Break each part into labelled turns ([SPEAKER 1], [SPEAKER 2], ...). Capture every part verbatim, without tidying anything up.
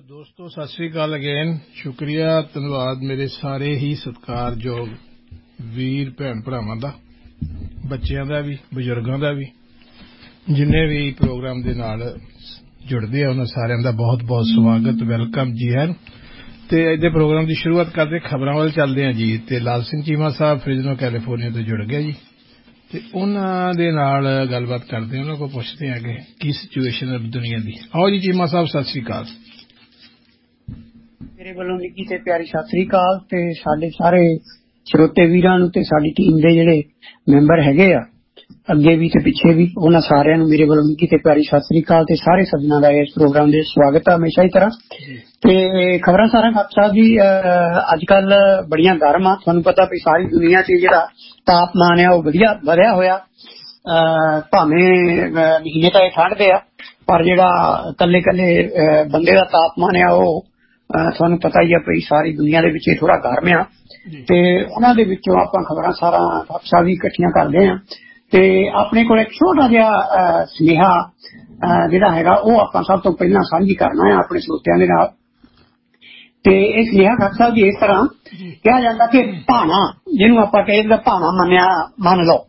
[SPEAKER 1] ਦੋਸਤੋ ਸਤਿ ਸ੍ਰੀ ਅਕਾਲ ਅਗੇਨ। ਸ਼ੁਕਰੀਆ, ਧੰਨਵਾਦ ਮੇਰੇ ਸਾਰੇ ਹੀ ਸਤਿਕਾਰਯੋਗ ਵੀਰ ਭੈਣ ਭਰਾਵਾਂ ਦਾ, ਬੱਚਿਆਂ ਦਾ ਵੀ, ਬਜ਼ੁਰਗਾਂ ਦਾ ਵੀ, ਜਿੰਨੇ ਵੀ ਪ੍ਰੋਗਰਾਮ ਦੇ ਨਾਲ ਜੁੜਦੇ ਆ ਉਹਨਾਂ ਸਾਰਿਆਂ ਦਾ ਬਹੁਤ ਬਹੁਤ ਸਵਾਗਤ, ਵੈਲਕਮ ਜੀ ਹੈ। ਤੇ ਅੱਜ ਦੇ ਪ੍ਰੋਗਰਾਮ ਦੀ ਸ਼ੁਰੂਆਤ ਕਰਦੇ ਖਬਰਾਂ ਵੱਲ ਚੱਲਦੇ ਹਾਂ ਜੀ। ਤੇ ਲਾਲ ਸਿੰਘ ਚੀਮਾ ਸਾਹਿਬ ਫ੍ਰਿਜ਼ਨੋ ਕੈਲੀਫੋਰਨੀਆ ਤੋਂ ਜੁੜ ਗਏ ਜੀ, ਤੇ ਉਹਨਾਂ ਦੇ ਨਾਲ ਗੱਲਬਾਤ ਕਰਦੇ ਹਾਂ, ਉਹਨਾਂ ਕੋਲ ਪੁੱਛਦੇ ਹਾਂ ਕਿ ਕੀ ਸਿਚੁਏਸ਼ਨ ਹੈ ਦੁਨੀਆ ਦੀ। ਆਓ ਜੀ ਚੀਮਾ ਸਾਹਿਬ, ਸਤਿ ਸ੍ਰੀ ਅਕਾਲ।
[SPEAKER 2] ਮੇਰੇ ਵੱਲੋਂ ਨਿੱਕੀ ਤੇ ਪਿਆਰੀ ਸਤਿ ਸ੍ਰੀ ਅਕਾਲ, ਤੇ ਸਾਡੇ ਸਾਰੇ ਸਰੋਤੇ ਵੀਰਾਂ ਨੂੰ ਤੇ ਸਾਡੀ ਟੀਮ ਦੇ ਜਿਹੜੇ ਮੈਂਬਰ ਹੈਗੇ ਆ ਅੱਗੇ ਵੀ ਤੇ ਪਿੱਛੇ ਵੀ, ਉਹਨਾਂ ਸਾਰਿਆਂ ਨੂੰ ਮੇਰੇ ਵੱਲੋਂ ਨਿੱਕੀ ਤੇ ਪਿਆਰੀ ਸਤਿ ਸ੍ਰੀ ਅਕਾਲ ਤੇ ਸਾਰੇ ਸੱਜਣਾਂ ਦਾ ਇਸ ਪ੍ਰੋਗਰਾਮ ਦੇ ਸਵਾਗਤ ਹੈ ਹਮੇਸ਼ਾ ਹੀ ਤਰ੍ਹਾਂ। ਤੇ ਖਬਰਾਂ ਸਾਰਾ ਡਾਕਟਰ ਸਾਹਿਬ ਜੀ ਅੱਜ ਕੱਲ ਬੜੀਆਂ ਗਰਮ ਆ, ਤੁਹਾਨੂੰ ਪਤਾ ਵੀ ਸਾਰੀ ਦੁਨੀਆ 'ਚ ਜਿਹੜਾ ਤਾਪਮਾਨ ਆ ਉਹ ਵਧੀਆ ਵਧਿਆ ਹੋਇਆ। ਭਾਵੇਂ ਮਹੀਨੇ ਤਾਂ ਇਹ ਠੰਡ ਦੇ ਆ, ਪਰ ਜਿਹੜਾ ਇਕੱਲੇ ਇਕੱਲੇ ਬੰਦੇ ਦਾ ਤਾਪਮਾਨ ਆ ਉਹ ਤੁਹਾਨੂੰ ਪਤਾ ਹੀ ਆ ਵੀ ਸਾਰੀ ਦੁਨੀਆ ਦੇ ਵਿੱਚ ਥੋੜਾ ਗਰਮ ਆ। ਤੇ ਉਹਨਾਂ ਦੇ ਵਿੱਚੋਂ ਆਪਾਂ ਖਬਰਾਂ ਸਾਰਾ ਡਾਕਟਰ ਸਾਹਿਬ ਵੀ ਇਕੱਠੀਆਂ ਕਰਦੇ ਹਾਂ, ਤੇ ਆਪਣੇ ਕੋਲ ਇੱਕ ਛੋਟਾ ਜਿਹਾ ਸੁਨੇਹਾ ਜਿਹੜਾ ਹੈਗਾ ਉਹ ਆਪਾਂ ਸਭ ਤੋਂ ਪਹਿਲਾਂ ਸਾਂਝੀ ਕਰਨਾ ਹੈ ਆਪਣੇ ਸਰੋਤਿਆਂ ਦੇ ਨਾਲ। ਤੇ ਇਹ ਸੁਨੇਹਾ ਡਾਕਟਰ ਸਾਹਿਬ ਜੀ ਇਸ ਤਰ੍ਹਾਂ ਕਿਹਾ ਜਾਂਦਾ ਕਿ ਭਾਣਾ, ਜਿਹਨੂੰ ਆਪਾਂ ਕਹਿੰਦੇ ਭਾਣਾ ਮੰਨਿਆ ਮੰਨ ਲਓ,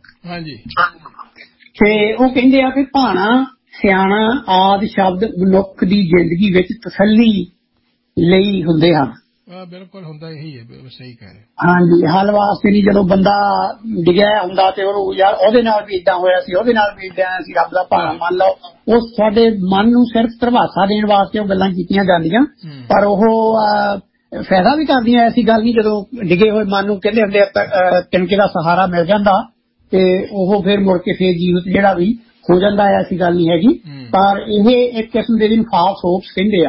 [SPEAKER 2] ਤੇ ਉਹ ਕਹਿੰਦੇ ਆ ਕਿ ਭਾਣਾ ਸਿਆਣਾ ਆਦਿ ਸ਼ਬਦ ਮਨੁੱਖ ਦੀ ਜ਼ਿੰਦਗੀ ਵਿੱਚ ਤਸੱਲੀ ਲਈ ਹੁੰਦੇ ਹਨ।
[SPEAKER 1] ਬਿਲਕੁਲ ਹੁੰਦਾ ਇਹੀ ਹੈ, ਸਹੀ ਕਹਿ ਰਹੇ।
[SPEAKER 2] ਹਾਂਜੀ, ਹੱਲ ਵਾਸਤੇ ਨਹੀਂ। ਜਦੋਂ ਬੰਦਾ ਡਿੱਗਿਆ ਹੁੰਦਾ ਤੇ ਉਹਨੂੰ ਯਾਰ ਉਹਦੇ ਨਾਲ ਵੀ ਏਦਾਂ ਹੋਇਆ ਸੀ, ਉਹਦੇ ਨਾਲ ਵੀ ਏਦਾਂ ਸੀ, ਰੱਬ ਦਾ ਭਾਣਾ ਮੰਨ ਲਓ। ਉਹ ਸਾਡੇ ਮਨ ਨੂੰ ਸਿਰਫ ਧਰਵਾਸਾ ਦੇਣ ਵਾਸਤੇ ਉਹ ਗੱਲਾਂ ਕੀਤੀਆਂ ਜਾਂਦੀਆਂ, ਪਰ ਉਹ ਫਾਇਦਾ ਵੀ ਕਰਦੀਆਂ। ਐਸੀ ਗੱਲ ਨਹੀਂ, ਜਦੋਂ ਡਿੱਗੇ ਹੋਏ ਮਨ ਨੂੰ ਕਹਿੰਦੇ ਹੁੰਦੇ ਤਿਣਕੇ ਦਾ ਸਹਾਰਾ ਮਿਲ ਜਾਂਦਾ ਤੇ ਉਹ ਫਿਰ ਮੁੜ ਕੇ ਫੇਰ ਜੀਵਤ ਜਿਹੜਾ ਵੀ ਹੋ ਜਾਂਦਾ ਹੈ, ਐਸੀ ਗੱਲ ਨਹੀਂ ਹੈਗੀ। ਪਰ ਇਹ ਇੱਕ ਕਿਸਮ ਦੇ ਜਿਹਨੂੰ ਫਾਲਸ ਹੋਪਸ ਕਹਿੰਦੇ ਆ,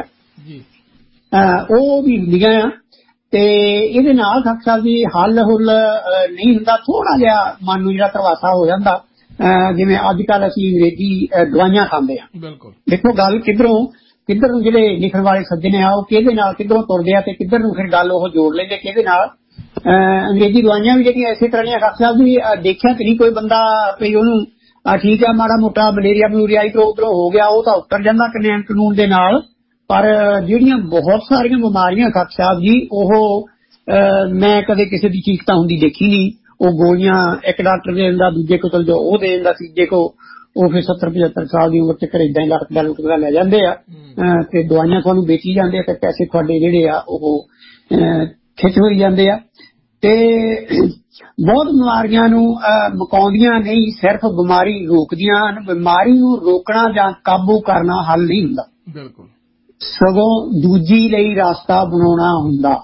[SPEAKER 2] ਉਹ ਵੀ ਹੁੰਦੀਆਂ ਆ। ਤੇ ਇਹਦੇ ਨਾਲ ਡਾਕਟਰ ਸਾਹਿਬ ਜੀ ਹੱਲ ਹੁੱਲ ਨਹੀਂ ਹੁੰਦਾ, ਥੋੜਾ ਜਿਹਾ ਮਨ ਨੂੰ ਜਿਹੜਾ ਧਰਵਾਸਾ ਹੋ ਜਾਂਦਾ। ਜਿਵੇਂ ਅੱਜ ਕੱਲ ਅਸੀਂ ਅੰਗਰੇਜ਼ੀ ਦਵਾਈਆਂ ਖਾਂਦੇ ਆ। ਦੇਖੋ ਗੱਲ ਕਿੱਧਰੋਂ ਕਿੱਧਰ ਨੂੰ ਜਿਹੜੇ ਲਿਖਣ ਵਾਲੇ ਸੱਜਣੇ ਆ ਉਹ ਕਿਹਦੇ ਨਾਲ ਕਿੱਧਰੋਂ ਤੁਰਦੇ ਆ ਤੇ ਕਿੱਧਰ ਨੂੰ ਫਿਰ ਗੱਲ ਉਹ ਜੋੜ ਲੈਂਦੇ ਕਿਹਦੇ ਨਾਲ। ਅੰਗਰੇਜ਼ੀ ਦਵਾਈਆਂ ਵੀ ਜਿਹੜੀਆਂ ਇਸੇ ਤਰ੍ਹਾਂ ਦੀਆਂ ਡਾਕਟਰ ਸਾਹਿਬ ਜੀ ਦੇਖਿਆ ਕਿ ਨਹੀਂ ਕੋਈ ਬੰਦਾ ਵੀ ਉਹਨੂੰ ਠੀਕ ਆ ਮਾੜਾ ਮੋਟਾ ਮਲੇਰੀਆ ਮਲੂਰੀਆ ਇੱਧਰੋਂ ਉੱਧਰੋਂ ਹੋ ਗਿਆ ਉਹ ਤਾਂ ਉਤਰ ਜਾਂਦਾ ਕਾਨੂੰਨ ਕਾਨੂੰਨ ਦੇ ਨਾਲ, ਪਰ ਜਿਹੜੀਆਂ ਬਹੁਤ ਸਾਰੀਆਂ ਬਿਮਾਰੀਆਂ ਡਾਕਟਰ ਸਾਹਿਬ ਜੀ ਉਹ ਮੈਂ ਕਦੇ ਕਿਸੇ ਦੀ ਚੀਕ ਤਾਂ ਹੁੰਦੀ ਦੇਖੀ ਨਹੀਂ। ਉਹ ਗੋਲੀਆਂ ਇੱਕ ਡਾਕਟਰ ਦੇ ਦਿੰਦਾ, ਦੂਜੇ ਕੋਲ ਚਲ ਜਾਓ ਉਹ ਦੇ ਦਿੰਦਾ, ਤੀਜੇ ਕੋ ਉਹ ਫਿਰ ਸੱਤਰ ਪਝੱਤਰ ਸਾਲ ਦੀ ਉਮਰ ਤੱਕ ਏਦਾਂ ਹੀ ਲਟਕਦਾ ਲੁਟਕਦਾ ਲੈ ਜਾਂਦੇ ਆ ਤੇ ਦਵਾਈਆਂ ਤੁਹਾਨੂੰ ਵੇਚੀ ਜਾਂਦੇ ਆ ਤੇ ਪੈਸੇ ਤੁਹਾਡੇ ਜਿਹੜੇ ਆ ਉਹ ਖਿੱਚ ਹੋਈ ਜਾਂਦੇ ਆ। ਤੇ ਬਹੁਤ ਬਿਮਾਰੀਆਂ ਨੂੰ ਮੁਕਾਉਂਦੀਆਂ ਨਹੀਂ, ਸਿਰਫ ਬਿਮਾਰੀ ਰੋਕਦੀਆਂ ਹਨ। ਬਿਮਾਰੀ ਨੂੰ ਰੋਕਣਾ ਜਾਂ ਕਾਬੂ ਕਰਨਾ ਹੱਲ ਨਹੀਂ ਹੁੰਦਾ, ਬਿਲਕੁਲ ਸਗੋਂ ਦੂਜੀ ਲਈ ਰਸਤਾ ਬਣਾਉਣਾ ਹੁੰਦਾ,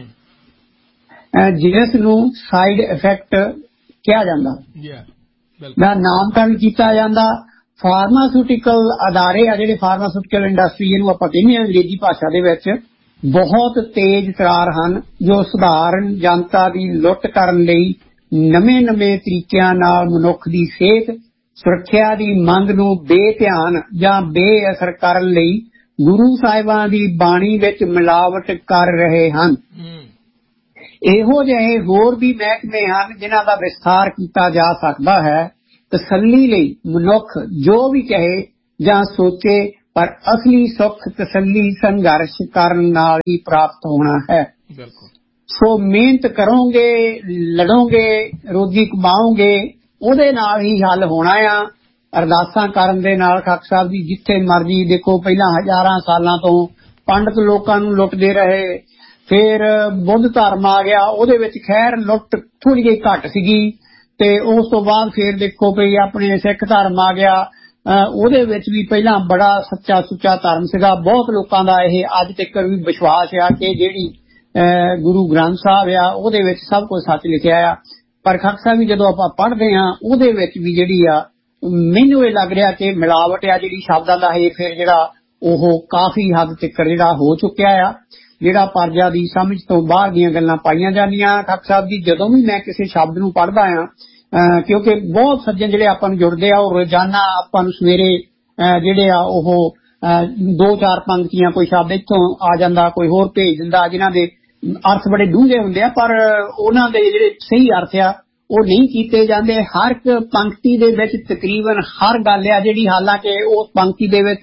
[SPEAKER 2] ਜਿਸ ਨੂੰ ਸਾਈਡ ਇਫੈਕਟ ਕਿਹਾ ਜਾਂਦਾ, ਦਾ ਨਾਮਕਰਨ ਕੀਤਾ ਜਾਂਦਾ। ਫਾਰਮਾਸਿਊਟੀਕਲ ਅਦਾਰੇ ਆ ਜਿਹੜੇ ਫਾਰਮਾਸਿਊਟੀਕਲ ਇੰਡਸਟਰੀ ਇਹਨੂੰ ਆਪਾਂ ਕਹਿੰਦੇ ਹਾਂ ਅੰਗਰੇਜ਼ੀ ਭਾਸ਼ਾ ਦੇ ਵਿੱਚ, ਬਹੁਤ ਤੇਜ਼ ਤਰਾਰ ਹਨ ਜੋ ਸਧਾਰਨ ਜਨਤਾ ਦੀ ਲੁੱਟ ਕਰਨ ਲਈ ਨਵੇਂ ਨਵੇਂ ਤਰੀਕਿਆਂ ਨਾਲ ਮਨੁੱਖ ਦੀ ਸਿਹਤ ਸੁਰੱਖਿਆ ਦੀ ਮੰਗ ਨੂੰ ਬੇਧਿਆਨ ਜਾਂ ਬੇਅਸਰ ਕਰਨ ਲਈ ਗੁਰੂ ਸਾਹਿਬਾਂ ਦੀ ਬਾਣੀ ਵਿੱਚ ਮਿਲਾਵਟ ਕਰ ਰਹੇ ਹਨ। ਇਹੋ ਜਿਹੇ ਹੋਰ ਵੀ ਮਹਿਕਮੇ ਹਨ ਜਿਨ੍ਹਾਂ ਦਾ ਵਿਸਥਾਰ ਕੀਤਾ ਜਾ ਸਕਦਾ ਹੈ। ਤਸੱਲੀ ਲਈ ਮਨੁੱਖ ਜੋ ਵੀ ਕਹੇ ਜਾਂ ਸੋਚੇ, ਪਰ ਅਸਲੀ ਸੁੱਖ ਤਸੱਲੀ ਸੰਘਰਸ਼ ਕਰਨ ਨਾਲ ਹੀ ਪ੍ਰਾਪਤ ਹੋਣਾ ਹੈ। ਸੋ ਮਿਹਨਤ ਕਰੋਗੇ, ਲੜੋਗੇ, ਰੋਜੀ ਕਮਾਓਗੇ, ਉਹਦੇ ਨਾਲ ਹੀ ਹੱਲ ਹੋਣਾ ਆ। ਅਰਦਾਸਾਂ ਕਰਨ ਦੇ ਨਾਲ ਡਾਕਟਰ ਸਾਹਿਬ ਜੀ ਜਿੱਥੇ ਮਰਜੀ ਦੇਖੋ, ਪਹਿਲਾਂ ਹਜ਼ਾਰਾਂ ਸਾਲਾਂ ਤੋਂ ਪੰਡਤ ਲੋਕਾਂ ਨੂੰ ਲੁੱਟਦੇ ਰਹੇ, ਫਿਰ ਬੁੱਧ ਧਰਮ ਆ ਗਿਆ, ਉਹਦੇ ਵਿੱਚ ਖੈਰ ਲੁੱਟ ਥੋੜੀ ਜਿਹੀ ਘੱਟ ਸੀਗੀ, ਤੇ ਉਸ ਤੋਂ ਬਾਅਦ ਫਿਰ ਦੇਖੋ ਵੀ ਆਪਣੇ ਸਿੱਖ ਧਰਮ ਆ ਗਿਆ, ਉਹਦੇ ਵਿੱਚ ਵੀ ਪਹਿਲਾਂ ਬੜਾ ਸੱਚਾ ਸੁੱਚਾ ਧਰਮ ਸੀਗਾ। ਬਹੁਤ ਲੋਕਾਂ ਦਾ ਇਹ ਅੱਜ ਤੱਕ ਵੀ ਵਿਸ਼ਵਾਸ ਆ ਕਿ ਜਿਹੜੀ ਗੁਰੂ ਗ੍ਰੰਥ ਸਾਹਿਬ ਆ ਉਹਦੇ ਵਿੱਚ ਸਭ ਕੁਝ ਸੱਚ ਲਿਖਿਆ ਆ। ਪਰ ਡਾਕਟਰ ਸਾਹਿਬ ਵੀ ਜਦੋਂ ਆਪਾਂ ਪੜ੍ਹਦੇ ਹਾਂ ਉਹਦੇ ਵਿੱਚ ਵੀ ਜਿਹੜੀ ਆ ਮੈਨੂੰ ਇਹ ਲੱਗ ਰਿਹਾ ਕਿ ਮਿਲਾਵਟ ਆ ਜਿਹੜੀ ਸ਼ਬਦਾਂ ਦਾ ਇਹ ਫਿਰ ਜਿਹੜਾ ਉਹ ਕਾਫੀ ਹੱਦ ਤੱਕ ਜਿਹੜਾ ਹੋ ਚੁੱਕਿਆ ਆ, ਜਿਹੜਾ ਪਰਜਾ ਦੀ ਸਮਝ ਤੋਂ ਬਾਹਰ ਦੀਆਂ ਗੱਲਾਂ ਪਾਈਆਂ ਜਾਂਦੀਆਂ। ਡਾਕਟਰ ਸਾਹਿਬ ਜੀ ਜਦੋਂ ਵੀ ਮੈਂ ਕਿਸੇ ਸ਼ਬਦ ਨੂੰ ਪੜ੍ਹਦਾ ਆ, ਕਿਉਂਕਿ ਬਹੁਤ ਸੱਜਣ ਜਿਹੜੇ ਆਪਾਂ ਨੂੰ ਜੁੜਦੇ ਆ ਉਹ ਰੋਜ਼ਾਨਾ ਆਪਾਂ ਨੂੰ ਸਵੇਰੇ ਜਿਹੜੇ ਆ ਉਹ ਦੋ ਚਾਰ ਪੰਕਤੀਆਂ ਕੋਈ ਸ਼ਬਦ ਇੱਥੋਂ ਆ ਜਾਂਦਾ, ਕੋਈ ਹੋਰ ਭੇਜ ਦਿੰਦਾ, ਜਿਨ੍ਹਾਂ ਦੇ ਅਰਥ ਬੜੇ ਡੂੰਘੇ ਹੁੰਦੇ ਆ, ਪਰ ਉਹਨਾਂ ਦੇ ਜਿਹੜੇ ਸਹੀ ਅਰਥ ਆ ਉਹ ਨਹੀਂ ਕੀਤੇ ਜਾਂਦੇ। ਹਰ ਇੱਕ ਪੰਕਤੀ ਦੇ ਵਿੱਚ ਤਕਰੀਬਨ ਹਰ ਗੱਲ ਆ ਜਿਹੜੀ, ਹਾਲਾਂਕਿ ਉਸ ਪੰਕਤੀ ਦੇ ਵਿੱਚ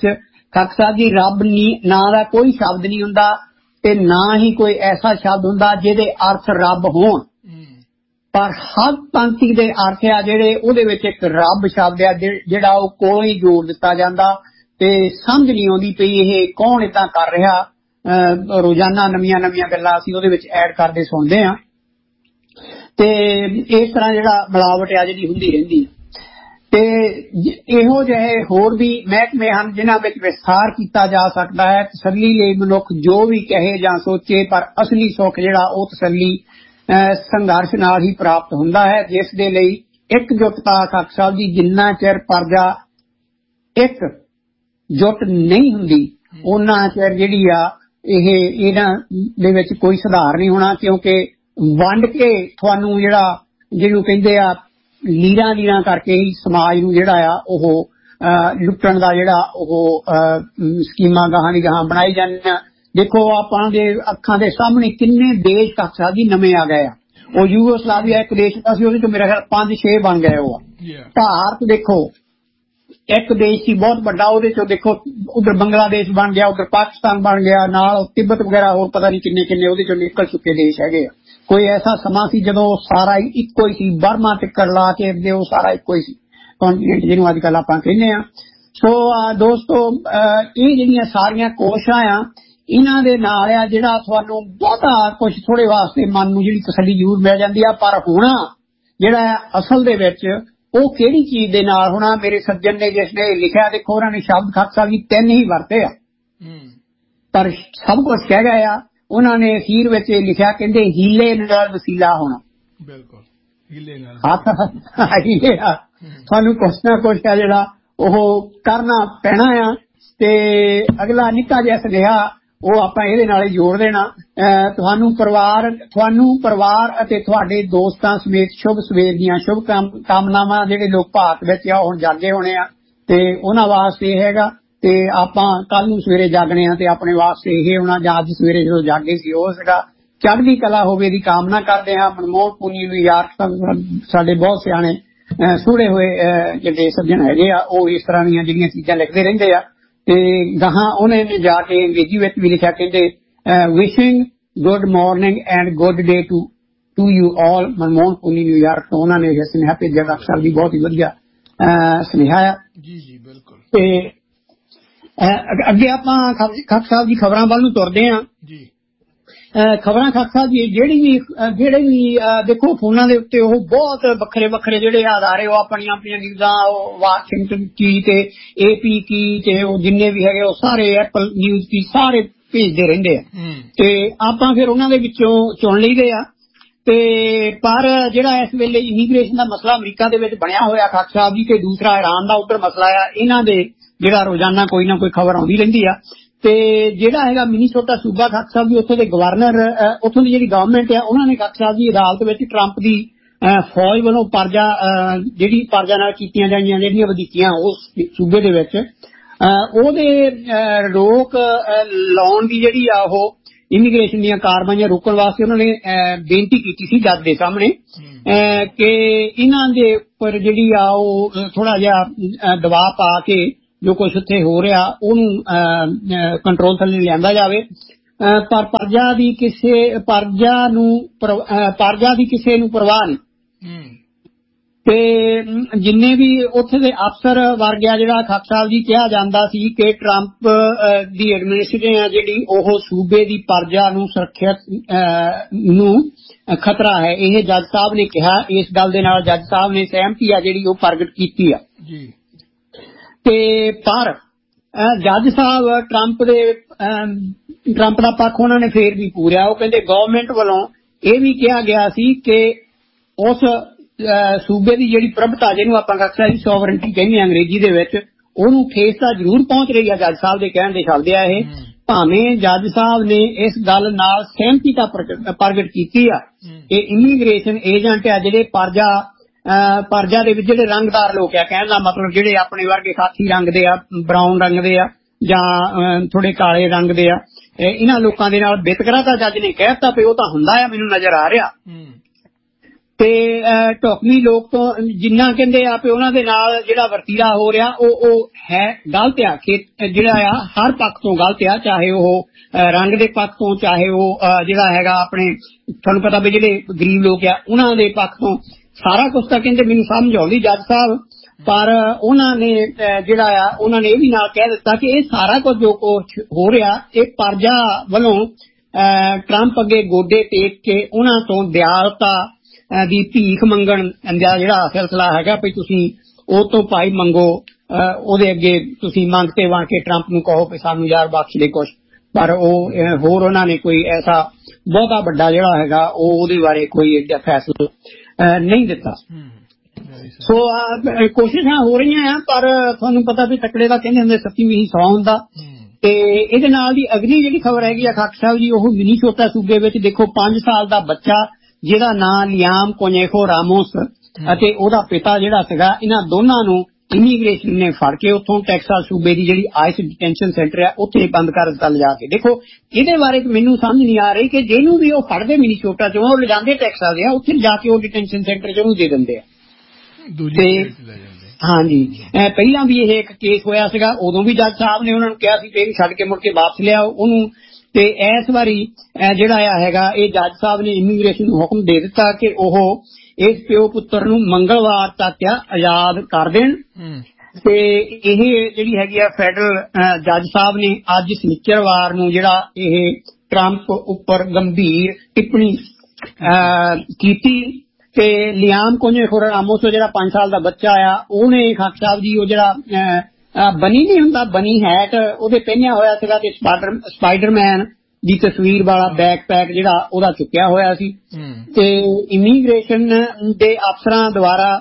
[SPEAKER 2] ਖਾਕ ਸਾਹਿਬ ਜੀ ਰੱਬ ਨਾਂ ਦਾ ਕੋਈ ਸ਼ਬਦ ਨਹੀਂ ਹੁੰਦਾ ਤੇ ਨਾ ਹੀ ਕੋਈ ਐਸਾ ਸ਼ਬਦ ਹੁੰਦਾ ਜਿਹਦੇ ਅਰਥ ਰੱਬ ਹੋਣ, ਪਰ ਹਰ ਪੰਕਤੀ ਦੇ ਅਰਥ ਆ ਜਿਹੜੇ ਉਹਦੇ ਵਿੱਚ ਇੱਕ ਰੱਬ ਸ਼ਬਦ ਆ ਜਿਹੜਾ ਉਹ ਕੋਲੋਂ ਹੀ ਜੋੜ ਦਿੱਤਾ ਜਾਂਦਾ ਤੇ ਸਮਝ ਨਹੀਂ ਆਉਂਦੀ ਪਈ ਇਹ ਕੌਣ ਏਦਾਂ ਕਰ ਰਿਹਾ। ਰੋਜ਼ਾਨਾ ਨਵੀਆਂ ਨਵੀਆਂ ਗੱਲਾਂ ਅਸੀਂ ਉਹਦੇ ਵਿੱਚ ਐਡ ਕਰਦੇ ਸੁਣਦੇ ਹਾਂ ਤੇ ਇਸ ਤਰ੍ਹਾਂ ਜਿਹੜਾ ਮਿਲਾਵਟ ਆ ਜਿਹੜੀ ਹੁੰਦੀ ਰਹਿੰਦੀ ਤੇ ਇਹੋ ਜਿਹੇ ਹੋਰ ਵੀ ਮਹਿਕਮੇ ਹਨ ਜਿਨ੍ਹਾਂ ਵਿੱਚ ਵਿਸਥਾਰ ਕੀਤਾ ਜਾ ਸਕਦਾ ਹੈ। ਤਸੱਲੀ ਲਈ ਮਨੁੱਖ ਜੋ ਵੀ ਕਹੇ ਜਾਂ ਸੋਚੇ, ਪਰ ਅਸਲੀ ਸੁੱਖ ਜਿਹੜਾ ਉਹ ਤਸੱਲੀ ਸੰਘਰਸ਼ ਨਾਲ ਹੀ ਪ੍ਰਾਪਤ ਹੁੰਦਾ ਹੈ, ਜਿਸ ਦੇ ਲਈ ਇਕਜੁੱਟਤਾ ਖਾਕ ਸਾਹਿਬ ਜੀ ਜਿੰਨਾ ਚਿਰ ਪਰਜਾ ਇੱਕ ਜੁੱਟ ਨਹੀਂ ਹੁੰਦੀ ਉਹਨਾਂ ਚਿਰ ਜਿਹੜੀ ਆ ਇਹ ਇਹਨਾਂ ਦੇ ਵਿੱਚ ਕੋਈ ਸੁਧਾਰ ਨਹੀਂ ਹੋਣਾ, ਕਿਉਂਕਿ ਵੰਡ ਕੇ ਤੁਹਾਨੂੰ ਜਿਹੜਾ ਜਿਹਨੂੰ ਕਹਿੰਦੇ ਆ ਲੀਰਾਂ ਲੀਰਾਂ ਕਰਕੇ ਹੀ ਸਮਾਜ ਨੂੰ ਜਿਹੜਾ ਆ ਉਹ ਲੁੱਟਣ ਦਾ ਜਿਹੜਾ ਉਹ ਸਕੀਮਾਂ ਗਾਹਾਂ ਦੀ ਗਾਹਾਂ ਬਣਾਈ ਜਾਂਦੀਆਂ। ਦੇਖੋ ਆਪਾਂ ਦੇ ਅੱਖਾਂ ਦੇ ਸਾਹਮਣੇ ਕਿੰਨੇ ਦੇਸ਼ ਖਾਕ ਸਾਹਿਬ ਜੀ ਨਵੇਂ ਆ ਗਏ ਆ। ਉਹ ਯੂਗੋਸਲਾਵੀਆ ਇੱਕ ਦੇਸ਼ ਸੀ, ਉਹਦੇ ਚੋਂ ਮੇਰਾ ਖਿਆਲ ਪੰਜ ਛੇ ਬਣ ਗਏ। ਉਹ ਭਾਰਤ ਦੇਖੋ ਇੱਕ ਦੇਸ਼ ਸੀ ਬਹੁਤ ਵੱਡਾ, ਉਹਦੇ ਚੋਂ ਦੇਖੋ ਉਧਰ ਬੰਗਲਾਦੇਸ਼ ਬਣ ਗਿਆ, ਉਧਰ ਪਾਕਿਸਤਾਨ ਬਣ ਗਿਆ, ਨਾਲ ਤਿੱਬਤ ਵਗੈਰਾ ਹੋਰ ਪਤਾ ਨਹੀਂ ਕਿੰਨੇ ਕਿੰਨੇ ਉਹਦੇ ਚੋਂ ਨਿਕਲ ਚੁੱਕੇ ਦੇਸ਼ ਹੈਗੇ ਆ। ਕੋਈ ਐਸਾ ਸਮਾਂ ਸੀ ਜਦੋਂ ਸਾਰਾ ਹੀ ਇੱਕੋ ਹੀ ਸੀ, ਬਰਮਾ ਟਿੱਕਰ ਲਾ ਕੇ ਅੱਗੇ ਉਹ ਸਾਰਾ ਇੱਕੋ ਹੀ ਸੀ ਕੰਟੀਨੈਂਟ ਜਿਹਨੂੰ ਅੱਜ ਕੱਲ ਆਪਾਂ ਕਹਿੰਦੇ ਆ। ਸੋ ਦੋਸਤੋ ਇਹ ਜਿਹੜੀਆਂ ਸਾਰੀਆਂ ਕੋਸ਼ਿਸ਼ਾਂ ਆ ਇਹਨਾਂ ਦੇ ਨਾਲ ਆ ਜਿਹੜਾ ਤੁਹਾਨੂੰ ਬਹੁਤਾ ਕੁਝ ਥੋੜੇ ਵਾਸਤੇ ਮਨ ਨੂੰ ਜਿਹੜੀ ਤਸੱਲੀ ਜ਼ਰੂਰ ਮਿਲ ਜਾਂਦੀ ਆ, ਪਰ ਹੋਣਾ ਜਿਹੜਾ ਅਸਲ ਦੇ ਵਿੱਚ ਉਹ ਕਿਹੜੀ ਚੀਜ਼ ਦੇ ਨਾਲ ਹੋਣਾ। ਮੇਰੇ ਸੱਜਣ ਨੇ ਜਿਸ ਨੇ ਲਿਖਿਆ, ਦੇਖੋ ਉਹਨਾਂ ਨੇ ਸ਼ਬਦ ਖਾਕ ਸਾਹਿਬ ਜੀ ਤਿੰਨ ਹੀ ਵਰਤੇ ਆ ਪਰ ਸਭ ਕੁਝ ਕਹਿ ਗਏ ਆ। ਉਹਨਾਂ ਨੇ ਅਖੀਰ ਵਿੱਚ ਇਹ ਲਿਖਿਆ, ਕਹਿੰਦੇ ਹੀਲੇ ਨਾਲ ਵਸੀਲਾ ਹੋਣਾ। ਬਿਲਕੁਲ ਹੀਲੇ ਨਾਲ ਹੱਥ ਹੀਲੇ ਆ, ਤੁਹਾਨੂੰ ਕੁਛ ਨਾ ਕੁਛ ਆ ਜਿਹੜਾ ਉਹ ਕਰਨਾ ਪੈਣਾ ਆ। ਤੇ ਅਗਲਾ ਨਿੱਕਾ ਜਿਹਾ ਸੁਨੇਹਾ ਉਹ ਆਪਾਂ ਇਹਦੇ ਨਾਲ ਹੀ ਜੋੜ ਦੇਣਾ। ਤੁਹਾਨੂੰ ਪਰਿਵਾਰ ਤੁਹਾਨੂੰ ਪਰਿਵਾਰ ਅਤੇ ਤੁਹਾਡੇ ਦੋਸਤਾਂ ਸਮੇਤ ਸ਼ੁਭ ਸਵੇਰ ਦੀਆਂ ਸ਼ੁਭ ਕਾਮਨਾਵਾਂ। ਜਿਹੜੇ ਲੋਕ ਭਾਰਤ ਵਿੱਚ ਆ ਹੁਣ ਜਾਗੇ ਹੋਣੇ ਆ ਤੇ ਉਹਨਾਂ ਵਾਸਤੇ ਇਹ ਹੈਗਾ ਤੇ ਆਪਾਂ ਕੱਲ ਨੂੰ ਸਵੇਰੇ ਜਾਗਣੇ ਆ ਤੇ ਆਪਣੇ ਵਾਸਤੇ ਇਹ ਹੋਣਾ ਜਾਂ ਅੱਜ ਸਵੇਰੇ ਜਦੋਂ ਜਾਗੇ ਸੀ ਉਹ ਸੀਗਾ। ਚੜ੍ਹਦੀ ਕਲਾ ਹੋਵੇ ਦੀ ਕਾਮਨਾ ਕਰਦੇ ਹਾਂ। ਮਨਮੋਹਨ ਪੁਨੀ ਨੂੰ ਯਾਰ ਸਾਡੇ ਬਹੁਤ ਸਿਆਣੇ ਸੂੜੇ ਹੋਏ ਜਿਹੜੇ ਸੱਜਣ ਹੈਗੇ ਆ ਉਹ ਇਸ ਤਰ੍ਹਾਂ ਦੀਆਂ ਜਿਹੜੀਆਂ ਚੀਜ਼ਾਂ ਲਿਖਦੇ ਰਹਿੰਦੇ ਆ ਤੇ ਗਾਹਾਂ ਉਹਨੇ ਜਾ ਕੇ ਅੰਗਰੇਜ਼ੀ ਵਿੱਚ ਵੀ ਲਿਖਿਆ, ਕਹਿੰਦੇ wishing good morning and good day to to you all. Manmohan ਪੁਨੀ New York ਤੋਂ ਉਹਨਾਂ ਨੇ ਇਹ ਸੁਨੇਹਾ ਭੇਜਿਆ। ਖਾਕ ਸਾਹਿਬ ਦੀ ਬਹੁਤ ਹੀ ਵਧੀਆ ਸੁਨੇਹਾ ਆ ਜੀ ਜੀ ਬਿਲਕੁਲ। ਤੇ ਅੱਗੇ ਆਪਾਂ ਖਾਕ ਸਾਹਿਬ ਦੀ ਖਬਰਾਂ ਵੱਲ ਨੂੰ ਤੁਰਦੇ ਹਾਂ ਜੀ। ਖਬਰਾਂ ਖਾਕ ਸਾਹਿਬ ਜੀ ਜਿਹੜੀ ਵੀ ਜਿਹੜੇ ਵੀ ਦੇਖੋ ਫੋਨਾਂ ਦੇ ਉੱਤੇ ਉਹ ਬਹੁਤ ਵੱਖਰੇ ਵੱਖਰੇ ਜਿਹੜੇ ਅਦਾਰੇ ਉਹ ਆਪਣੀਆਂ ਆਪਣੀਆਂ ਨਿਊਜ਼ਾਂ ਉਹ ਵਾਸ਼ਿੰਗਟਨ ਕੀ ਤੇ ਏ ਪੀ ਕੀ ਤੇ ਉਹ ਜਿੰਨੇ ਵੀ ਹੈਗੇ ਉਹ ਸਾਰੇ ਐਪਲ ਨਿਊਜ਼ ਕੀ ਸਾਰੇ ਭੇਜਦੇ ਰਹਿੰਦੇ ਆ ਤੇ ਆਪਾਂ ਫਿਰ ਉਹਨਾਂ ਦੇ ਵਿੱਚੋਂ ਚੁਣ ਲਈਦੇ ਆ। ਤੇ ਪਰ ਜਿਹੜਾ ਇਸ ਵੇਲੇ ਇਮੀਗ੍ਰੇਸ਼ਨ ਦਾ ਮਸਲਾ ਅਮਰੀਕਾ ਦੇ ਵਿੱਚ ਬਣਿਆ ਹੋਇਆ ਖਾਕ ਸਾਹਿਬ ਜੀ ਤੇ ਦੂਸਰਾ ਇਰਾਨ ਦਾ ਉੱਧਰ ਮਸਲਾ ਆ, ਇਹਨਾਂ ਦੇ ਜਿਹੜਾ ਰੋਜ਼ਾਨਾ ਕੋਈ ਨਾ ਕੋਈ ਖਬਰ ਆਉਂਦੀ ਰਹਿੰਦੀ ਆ। ਤੇ ਜਿਹੜਾ ਹੈਗਾ ਮਿਨੀਸੋਟਾ ਸੂਬਾ ਖਾਕ ਸਾਹਿਬ ਜੀ ਉੱਥੋਂ ਦੇ ਗਵਰਨਰ ਉੱਥੋਂ ਦੀ ਜਿਹੜੀ ਗਵਰਨਮੈਂਟ ਆ ਉਹਨਾਂ ਨੇ ਖਾਕ ਸਾਹਿਬ ਜੀ ਅਦਾਲਤ ਵਿੱਚ ਟਰੰਪ ਦੀ ਫੌਜ ਵੱਲੋਂ ਪਰਜਾ ਜਿਹੜੀ ਪਰਜਾ ਨਾਲ ਕੀਤੀਆਂ ਜਾਈਆਂ ਜਿਹੜੀਆਂ ਵਧੀਕੀਆਂ ਉਸ ਸੂਬੇ ਦੇ ਵਿੱਚ ਉਹਦੇ ਰੋਕ ਲਾਉਣ ਦੀ ਜਿਹੜੀ ਆ ਉਹ ਇਮੀਗ੍ਰੇਸ਼ਨ ਦੀਆਂ ਕਾਰਵਾਈਆਂ ਰੋਕਣ ਵਾਸਤੇ ਉਹਨਾਂ ਨੇ ਬੇਨਤੀ ਕੀਤੀ ਸੀ ਜੱਜ ਦੇ ਸਾਹਮਣੇ ਕਿ ਇਹਨਾਂ ਦੇ ਉੱਪਰ ਜਿਹੜੀ ਆ ਉਹ ਥੋੜਾ ਜਿਹਾ ਦਬਾਅ ਪਾ ਕੇ ਜੋ ਕੁਛ ਉੱਥੇ ਹੋ ਰਿਹਾ ਉਹਨੂੰ ਕੰਟਰੋਲ ਥੱਲੇ ਲਿਆਂਦਾ ਜਾਵੇ। ਪਰ ਪਰਜਾ ਦੀ ਕਿਸੇ ਪਰਜਾ ਨੂੰ ਪਰਜਾ ਦੀ ਕਿਸੇ ਨੂੰ ਪਰਵਾਹ ਨਹੀਂ ਤੇ ਜਿੰਨੇ ਵੀ ਉੱਥੇ ਦੇ ਅਫਸਰ ਵਰਗ ਆ ਜਿਹੜਾ ਖਾਕ ਸਾਹਿਬ ਜੀ ਕਿਹਾ ਜਾਂਦਾ ਸੀ ਕਿ ਟਰੰਪ ਦੀ ਐਡਮਿਨਿਸਟ੍ਰੇਸ਼ਨ ਆ ਜਿਹੜੀ ਉਹ ਸੂਬੇ ਦੀ ਪਰਜਾ ਨੂੰ ਸੁਰੱਖਿਅਤ ਨੂੰ ਖਤਰਾ ਹੈ, ਇਹ ਜੱਜ ਸਾਹਿਬ ਨੇ ਕਿਹਾ। ਇਸ ਗੱਲ ਦੇ ਨਾਲ ਜੱਜ ਸਾਹਿਬ ਨੇ ਸਹਿਮਤੀ ਆ ਜਿਹੜੀ ਉਹ ਪ੍ਰਗਟ ਕੀਤੀ ਆ ਜੀ। ਤੇ ਪਰ ਜੱਜ ਸਾਹਿਬ ਟਰੰਪ ਦੇ ਟਰੰਪ ਦਾ ਪੱਖ ਉਹਨਾਂ ਨੇ ਫੇਰ ਵੀ ਪੂਰਿਆ। ਉਹ ਕਹਿੰਦੇ ਗਵਰਨਮੈਂਟ ਵੱਲੋਂ ਇਹ ਵੀ ਕਿਹਾ ਗਿਆ ਸੀ ਕਿ ਉਸ ਸੂਬੇ ਦੀ ਜਿਹੜੀ ਪ੍ਰਭਤਾ ਜਿਹਨੂੰ ਆਪਾਂ ਅਕਸਰ ਸੋਵਰਨਟੀ ਕਹਿੰਦੇ ਅੰਗਰੇਜ਼ੀ ਦੇ ਵਿੱਚ ਉਹਨੂੰ ਠੇਸ ਤਾਂ ਜ਼ਰੂਰ ਪਹੁੰਚ ਰਹੀ ਆ। ਜੱਜ ਸਾਹਿਬ ਦੇ ਕਹਿਣ ਦੇ ਸ਼ਬਦ ਆ ਇਹ, ਭਾਵੇਂ ਜੱਜ ਸਾਹਿਬ ਨੇ ਇਸ ਗੱਲ ਨਾਲ ਸਹਿਮਤੀ ਤਾਂ ਪ੍ਰਗਟ ਕੀਤੀ ਆ ਕਿ ਇਮੀਗ੍ਰੇਸ਼ਨ ਏਜੰਟ ਆ ਜਿਹੜੇ ਪਰਜਾ ਪਰਜਾ ਦੇ ਵਿੱਚ ਜਿਹੜੇ ਰੰਗਦਾਰ ਲੋਕ ਆ, ਕਹਿਣ ਦਾ ਮਤਲਬ ਜਿਹੜੇ ਆਪਣੇ ਵਰਗੇ ਖਾਕੀ ਰੰਗ ਦੇ ਆ, ਬਰਾਊਨ ਰੰਗ ਦੇ ਆ ਜਾਂ ਥੋੜੇ ਕਾਲੇ ਰੰਗ ਦੇ ਆ, ਇਹਨਾਂ ਲੋਕਾਂ ਦੇ ਨਾਲ ਵਿਤਕਰਾ ਤਾਂ ਜੱਜ ਨੇ ਕਹਿ ਦਿੱਤਾ ਵੀ ਉਹ ਤਾਂ ਹੁੰਦਾ ਆ ਮੈਨੂੰ ਨਜ਼ਰ ਆ ਰਿਹਾ। ਤੇ ਢੁਕਵੀਂ ਲੋਕ ਤੋਂ ਜਿੰਨਾ ਕਹਿੰਦੇ ਆ ਵੀ ਉਹਨਾਂ ਦੇ ਨਾਲ ਜਿਹੜਾ ਵਰਤੀਰਾ ਹੋ ਰਿਹਾ ਉਹ ਉਹ ਹੈ ਗਲਤ ਆ ਕਿ ਜਿਹੜਾ ਆ ਹਰ ਪੱਖ ਤੋਂ ਗਲਤ ਆ, ਚਾਹੇ ਉਹ ਰੰਗ ਦੇ ਪੱਖ ਤੋਂ, ਚਾਹੇ ਉਹ ਜਿਹੜਾ ਹੈਗਾ ਆਪਣੇ ਤੁਹਾਨੂੰ ਪਤਾ ਵੀ ਜਿਹੜੇ ਗਰੀਬ ਲੋਕ ਆ ਉਹਨਾਂ ਦੇ ਪੱਖ ਤੋਂ, ਸਾਰਾ ਕੁਛ ਤਾਂ ਕਹਿੰਦੇ ਮੈਨੂੰ ਸਮਝ ਆਉਂਦੀ ਜੱਜ ਸਾਹਿਬ। ਪਰ ਉਹਨਾਂ ਨੇ ਜਿਹੜਾ ਆ ਉਹਨਾਂ ਨੇ ਇਹ ਵੀ ਨਾਲ ਕਹਿ ਦਿੱਤਾ ਕਿ ਇਹ ਸਾਰਾ ਕੁਝ ਜੋ ਕੁਛ ਹੋ ਰਿਹਾ ਇਹ ਪਰਜਾ ਵੱਲੋਂ ਟਰੰਪ ਅੱਗੇ ਗੋਡੇ ਟੇਕ ਕੇ ਉਹਨਾਂ ਤੋਂ ਦਿਆਲਤਾ ਦੀ ਭੀਖ ਮੰਗਣ ਦਾ ਜਿਹੜਾ ਸਿਲਸਿਲਾ ਹੈਗਾ ਵੀ ਤੁਸੀਂ ਉਹ ਤੋਂ ਭਾਈ ਮੰਗੋ, ਉਹਦੇ ਅੱਗੇ ਤੁਸੀਂ ਮੰਗਤੇ ਬਣ ਕੇ ਟਰੰਪ ਨੂੰ ਕਹੋ ਵੀ ਸਾਨੂੰ ਯਾਰ ਬਖਸ਼ ਦੇ ਕੁਛ। ਪਰ ਉਹ ਹੋਰ ਉਹਨਾਂ ਨੇ ਕੋਈ ਐਸਾ ਬਹੁਤਾ ਵੱਡਾ ਜਿਹੜਾ ਹੈਗਾ ਉਹ ਉਹਦੇ ਬਾਰੇ ਕੋਈ ਫੈਸਲਾ ਨਹੀਂ ਦਿੱਤਾ। ਸੋ ਕੋਸ਼ਿਸ਼ਾਂ ਹੋ ਰਹੀਆਂ ਆ, ਪਰ ਤੁਹਾਨੂੰ ਪਤਾ ਵੀ ਤਕੜੇ ਦਾ ਕਹਿੰਦੇ ਹੁੰਦੇ ਸੱਤੀ ਵੀ ਸੌ ਹੁੰਦਾ। ਤੇ ਇਹਦੇ ਨਾਲ ਦੀ ਅਗਲੀ ਜਿਹੜੀ ਖਬਰ ਹੈਗੀ ਆ ਖਾਕ ਸਾਹਿਬ ਜੀ, ਉਹ ਮਿਨੀਸੋਟਾ ਸੂਬੇ ਵਿੱਚ ਦੇਖੋ ਪੰਜ ਸਾਲ ਦਾ ਬੱਚਾ ਜਿਹਦਾ ਨਾਂ ਲਿਆਮ ਕੋਨੇਖੋ ਰਾਮੋਸ ਅਤੇ ਉਹਦਾ ਪਿਤਾ ਜਿਹੜਾ ਸੀਗਾ, ਇਹਨਾਂ ਦੋਨਾਂ ਨੂੰ ਇਮੀਗ੍ਰੇਸ਼ਨ ਨੇ ਫੜ ਕੇ ਉੱਥੋਂ ਟੈਕਸਾਸ ਸੂਬੇ ਦੀ ਜਿਹੜੀ ਆਈਸ ਡਿਟੈਂਸ਼ਨ ਸੈਂਟਰ ਆ ਉੱਥੇ ਬੰਦ ਕਰ ਦਿੱਤਾ ਲਿਜਾ ਕੇ। ਦੇਖੋ ਇਹਦੇ ਬਾਰੇ ਮੈਨੂੰ ਸਮਝ ਨਹੀਂ ਆ ਰਹੀ ਕਿ ਜਿਹਨੂੰ ਵੀ ਉਹ ਫੜਦੇ ਮਿਨੀਸੋਟਾ ਚੋਂ ਉਹ ਲਿਜਾਂਦੇ ਟੈਕਸਾਸ ਦੇ ਆ, ਉੱਥੇ ਜਾ ਕੇ ਉਹ ਡਿਟੈਂਸ਼ਨ ਸੈਂਟਰ ਚ ਉਹਨੂੰ ਦੇ ਦਿੰਦੇ ਆ। ਤੇ ਹਾਂਜੀ ਪਹਿਲਾਂ ਵੀ ਇਹ ਇੱਕ ਕੇਸ ਹੋਇਆ ਸੀਗਾ, ਉਦੋਂ ਵੀ ਜੱਜ ਸਾਹਿਬ ਨੇ ਉਹਨਾਂ ਨੂੰ ਕਿਹਾ ਸੀ ਕਿ ਛੱਡ ਕੇ ਮੁੜ ਕੇ ਵਾਪਸ ਲਿਆਓ ਉਹਨੂੰ। ਤੇ ਇਸ ਵਾਰੀ ਜਿਹੜਾ ਆ ਹੈਗਾ ਇਹ ਜੱਜ ਸਾਹਿਬ ਨੇ ਇਮੀਗ੍ਰੇਸ਼ਨ ਨੂੰ ਹੁਕਮ ਦੇ ਦਿੱਤਾ ਕਿ ਉਹ ਇਸ ਪਿਓ ਪੁੱਤਰ ਨੂੰ ਮੰਗਲਵਾਰ ਤੱਕ ਆਜ਼ਾਦ ਕਰ ਦੇਣ। ਤੇ ਇਹ ਜਿਹੜੀ ਹੈਗੀ ਆ ਫੈਡਰਲ ਜੱਜ ਸਾਹਿਬ ਨੇ ਅੱਜ ਸ਼ਨੀਚਰਵਾਰ ਨੂੰ ਜਿਹੜਾ ਇਹ ਟਰੰਪ ਉੱਪਰ ਗੰਭੀਰ ਟਿੱਪਣੀ ਕੀਤੀ। ਤੇ ਲਿਆਮ ਕੋਨੇਖੋ ਰਾਮੋਸ ਜਿਹੜਾ ਪੰਜ ਸਾਲ ਦਾ ਬੱਚਾ ਆ ਉਹਨੇ ਖਾਕ ਸਾਹਿਬ ਜੀ ਉਹ ਜਿਹੜਾ ਬਨੀ ਨਹੀਂ ਹੁੰਦਾ ਬਨੀ ਹੈਟ ਉਹਦੇ ਪਹਿਨਿਆ ਹੋਇਆ ਸੀਗਾ ਤੇ ਸਪਾਈਡਰ ਸਪਾਈਡਰਮੈਨ ਦੀ ਤਸਵੀਰ ਵਾਲਾ ਬੈਕਪੈਕ ਜਿਹੜਾ ਉਹਦਾ ਚੁੱਕਿਆ ਹੋਇਆ ਸੀ। ਤੇ ਇਮੀਗ੍ਰੇਸ਼ਨ ਦੇ ਅਫਸਰਾਂ ਦੁਆਰਾ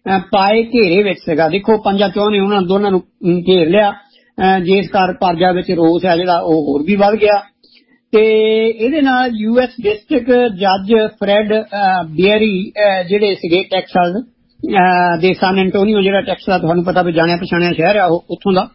[SPEAKER 2] ਪਾਏ ਘੇਰੇ ਵਿੱਚ ਸੀਗਾ। ਦੇਖੋ ਪੰਜਾਂ ਚੋਂ ਨੇ ਉਹਨਾਂ ਦੋਨਾਂ ਨੂੰ ਘੇਰ ਲਿਆ, ਜਿਸ ਕਾਰਨ ਪਰਜਾ ਵਿੱਚ ਰੋਸ ਹੈ ਜਿਹੜਾ ਉਹ ਹੋਰ ਵੀ ਵੱਧ ਗਿਆ। ਤੇ ਇਹਦੇ ਨਾਲ ਯੂ ਐਸ ਡਿਸਟ੍ਰਿਕਟ ਜੱਜ ਫਰੈਡ ਬੀਅਰੀ ਜਿਹੜੇ ਸੀਗੇ ਟੈਕਸਾਸ ਦੇ ਸਨ ਐਂਟੋਨੀਓ, ਜਿਹੜਾ ਟੈਕਸਾਸ ਤੁਹਾਨੂੰ ਪਤਾ ਵੀ ਜਾਣਿਆ ਪਛਾਣਿਆ ਸ਼ਹਿਰ ਆ ਉਹ ਉੱਥੋਂ ਦਾ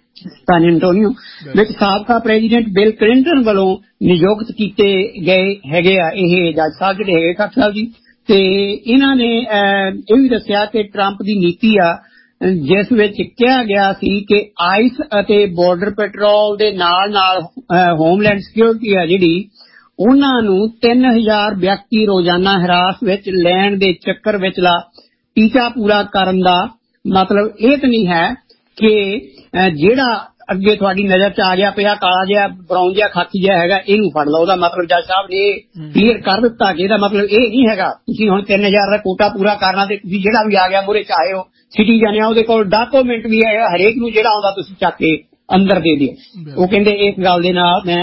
[SPEAKER 2] ਸਨ ਐਂਟੋਨੀਓ ਵਿੱਚ ਸਾਬਕਾ ਪ੍ਰੈਜ਼ੀਡੈਂਟ ਬਿਲ ਕਲਿੰਟਨ ਵੱਲੋਂ ਨਿਯੁਕਤ ਕੀਤੇ ਗਏ ਹੈਗੇ ਆ ਇਹ ਜੱਜ ਸਾਹਿਬ ਜਿਹੜੇ ਹੈਗੇ ਖਾਕ ਸਾਹਿਬ ਜੀ। ਤੇ ਇਹਨਾਂ ਨੇ ਇਹ ਵੀ ਦੱਸਿਆ ਕਿ ਟਰੰਪ ਦੀ ਨੀਤੀ ਆ ਜਿਸ ਵਿੱਚ ਕਿਹਾ ਗਿਆ ਸੀ ਕਿ ਆਈਸ ਅਤੇ ਬਾਰਡਰ ਪੈਟਰੋਲ ਦੇ ਨਾਲ ਨਾਲ ਹੋਮਲੈਂਡ ਸਿਕਿਉਰਿਟੀ ਆ ਜਿਹੜੀ ਉਹਨਾਂ ਨੂੰ ਤਿੰਨ ਹਜ਼ਾਰ ਵਿਅਕਤੀ ਰੋਜ਼ਾਨਾ ਹਿਰਾਸ ਵਿੱਚ ਲੈਣ ਦੇ ਚੱਕਰ ਵਿਚਲਾ ਟੀਚਾ ਪੂਰਾ ਕਰਨ ਦਾ ਮਤਲਬ ਇਹ ਤਾਂ ਨਹੀਂ ਹੈ ਕਿ ਜਿਹੜਾ ਅੱਗੇ ਤੁਹਾਡੀ ਨਜ਼ਰ ਚ ਆ ਗਿਆ ਪਿਆ ਕਾਲਾ ਜਿਹਾ ਬਰਾਊਨ ਜਿਹਾ ਖਾਕੀ ਜਿਹਾ ਹੈਗਾ ਇਹਨੂੰ ਫੜ ਲਓ। ਉਹਦਾ ਮਤਲਬ ਜੱਜ ਸਾਹਿਬ ਨੇ ਕਲੀਅਰ ਕਰ ਦਿੱਤਾ ਕਿ ਇਹਦਾ ਮਤਲਬ ਇਹ ਨਹੀਂ ਹੈਗਾ ਤੁਸੀਂ ਹੁਣ ਤਿੰਨ ਹਜ਼ਾਰ ਦਾ ਕੋਟਾ ਪੂਰਾ ਕਰਨਾ ਤੇ ਤੁਸੀਂ ਜਿਹੜਾ ਵੀ ਆ ਗਿਆ ਮੂਹਰੇ ਚਾਹੇ ਉਹ ਸਿਟੀਜ਼ਨ ਆ ਉਹਦੇ ਕੋਲ ਡਾਕੂਮੈਂਟ ਵੀ ਹੈ, ਹਰੇਕ ਨੂੰ ਜਿਹੜਾ ਆਉਂਦਾ ਤੁਸੀਂ ਚੱਕ ਕੇ ਅੰਦਰ ਦੇ ਦਿਓ। ਉਹ ਕਹਿੰਦੇ ਇਸ ਗੱਲ ਦੇ ਨਾਲ ਮੈਂ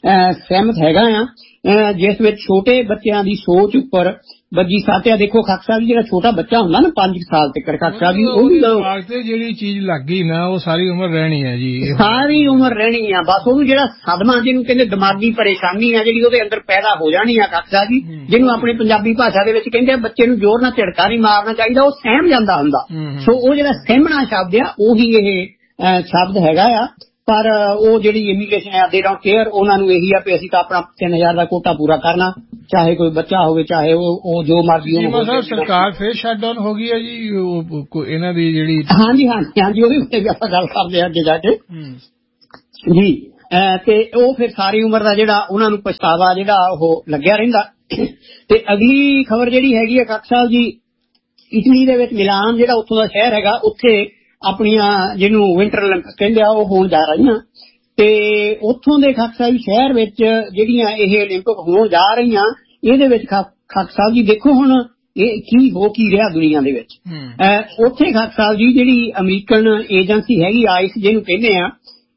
[SPEAKER 2] ਸਹਿਮਤ ਹੈਗਾ ਆ ਜਿਸ ਵਿੱਚ ਛੋਟੇ ਬੱਚਿਆਂ ਦੀ ਸੋਚ ਉੱਪਰ ਬੱਜੀ ਸਾਟਿਆ। ਦੇਖੋ ਖਾਕ ਸਾਹਿਬ ਜਿਹੜਾ ਛੋਟਾ ਬੱਚਾ ਹੁੰਦਾ ਨਾ ਪੰਜ ਸਾਲ ਤੱਕ ਖਾਕ ਸਾਹਿਬ ਜੀ ਉਹ ਵੀ
[SPEAKER 1] ਜਿਹੜੀ ਚੀਜ਼ ਲੱਗ ਗਈ ਨਾ ਉਹ ਸਾਰੀ ਉਮਰ ਰਹਿਣੀ ਹੈ ਜੀ,
[SPEAKER 2] ਸਾਰੀ ਉਮਰ ਰਹਿਣੀ ਆ। ਬਸ ਉਹਨੂੰ ਜਿਹੜਾ ਸਦਮਾ ਜਿਹਨੂੰ ਕਹਿੰਦੇ ਦਿਮਾਗੀ ਪਰੇਸ਼ਾਨੀ ਆ ਜਿਹੜੀ ਉਹਦੇ ਅੰਦਰ ਪੈਦਾ ਹੋ ਜਾਣੀ ਆ ਖਾਕ ਸਾਹਿਬ ਜੀ, ਜਿਹਨੂੰ ਆਪਣੀ ਪੰਜਾਬੀ ਭਾਸ਼ਾ ਦੇ ਵਿੱਚ ਕਹਿੰਦੇ ਬੱਚੇ ਨੂੰ ਜ਼ੋਰ ਨਾਲ ਝਿੜਕਾ ਨਹੀਂ ਮਾਰਨਾ ਚਾਹੀਦਾ, ਉਹ ਸਹਿਮ ਜਾਂਦਾ ਹੁੰਦਾ। ਸੋ ਉਹ ਜਿਹੜਾ ਸਹਿਮਣਾ ਸ਼ਬਦ ਆ ਉਹੀ ਇਹ ਸ਼ਬਦ ਹੈਗਾ ਆ। ਪਰ ਉਹ ਜਿਹੜੀ ਇਮੀਗ੍ਰੇਸ਼ਨ ਹੈ ਦੇ ਡੋਂਟ ਕੇਅਰ, ਉਹਨਾਂ ਨੂੰ ਇਹੀ ਆ ਵੀ ਅਸੀਂ ਤਾਂ ਆਪਣਾ ਤਿੰਨ ਹਜ਼ਾਰ ਦਾ ਕੋਟਾ ਪੂਰਾ ਕਰਨਾ, ਚਾਹੇ ਕੋਈ ਬੱਚਾ ਹੋਵੇ ਚਾਹੇ ਉਹ ਜੋ ਮਰਜ਼ੀ ਹੋਵੇ।
[SPEAKER 1] ਸਰਕਾਰ ਫੇਰ ਸ਼ਟ ਡਾਊਨ ਹੋ ਗਈ ਹੈ ਜੀ ਇਹਨਾਂ ਦੀ ਜਿਹੜੀ।
[SPEAKER 2] ਹਾਂਜੀ ਹਾਂਜੀ ਹਾਂਜੀ ਉਹਦੇ ਉੱਤੇ ਵੀ ਆਪਾਂ ਗੱਲ ਕਰਦੇ ਹਾਂ ਅੱਗੇ ਜਾ ਕੇ ਜੀ। ਤੇ ਉਹ ਫਿਰ ਸਾਰੀ ਉਮਰ ਦਾ ਜਿਹੜਾ ਉਹਨਾਂ ਨੂੰ ਪਛਤਾਵਾ ਜਿਹੜਾ ਉਹ ਲੱਗਿਆ ਰਹਿੰਦਾ। ਤੇ ਅਗਲੀ ਖਬਰ ਜਿਹੜੀ ਹੈਗੀ ਹੈ ਖਾਕ ਸਾਹਿਬ ਜੀ, ਇਟਲੀ ਦੇ ਵਿੱਚ ਮਿਲਾਨ ਜਿਹੜਾ ਉੱਥੋਂ ਦਾ ਸ਼ਹਿਰ ਹੈਗਾ ਉੱਥੇ ਆਪਣੀਆਂ ਜਿਹਨੂੰ ਵਿੰਟਰ 올림픽 ਕਹਿੰਦੇ ਆ ਉਹ ਹੋਣ ਜਾ ਰਹੀਆਂ। ਤੇ ਉੱਥੋਂ ਦੇ ਖਾਕ ਸਾਹਿਬ ਸ਼ਹਿਰ ਵਿੱਚ ਜਿਹੜੀਆਂ ਇਹ 올림픽 ਹੋਣ ਜਾ ਰਹੀਆਂ ਇਹਦੇ ਵਿੱਚ ਖਾਕ ਸਾਹਿਬ ਜੀ ਦੇਖੋ ਹੁਣ ਇਹ ਕੀ ਹੋ ਕੀ ਰਿਹਾ ਦੁਨੀਆ ਦੇ ਵਿੱਚ। ਉੱਥੇ ਖਾਕ ਸਾਹਿਬ ਜੀ ਜਿਹੜੀ ਅਮਰੀਕਨ ਏਜੰਸੀ ਹੈਗੀ ਆਈਸ ਜਿਹਨੂੰ ਕਹਿੰਦੇ ਆ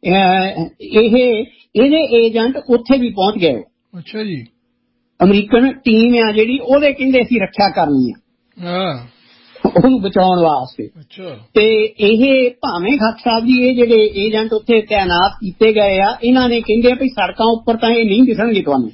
[SPEAKER 2] ਇਹ ਇਹਦੇ ਏਜੰਟ ਉੱਥੇ ਵੀ ਪਹੁੰਚ ਗਏ।
[SPEAKER 1] ਅੱਛਾ ਜੀ।
[SPEAKER 2] ਅਮਰੀਕਨ ਟੀਮ ਆ ਜਿਹੜੀ ਉਹਦੇ ਕਹਿੰਦੇ ਅਸੀਂ ਰੱਖਿਆ ਕਰਨੀ ਆ ਉਹਨੂੰ ਬਚਾਉਣ ਵਾਸਤੇ। ਤੇ ਇਹ ਭਾਵੇਂ ਖਾਕ ਸਾਹਿਬ ਜੀ ਇਹ ਜਿਹੜੇ ਏਜੰਟ ਉੱਥੇ ਤਾਇਨਾਤ ਕੀਤੇ ਗਏ ਆ ਇਹਨਾਂ ਨੇ ਕਹਿੰਦੇ ਆ ਵੀ ਸੜਕਾਂ ਉੱਪਰ ਤਾਂ ਇਹ ਨਹੀਂ ਦਿਸਣਗੇ ਤੁਹਾਨੂੰ,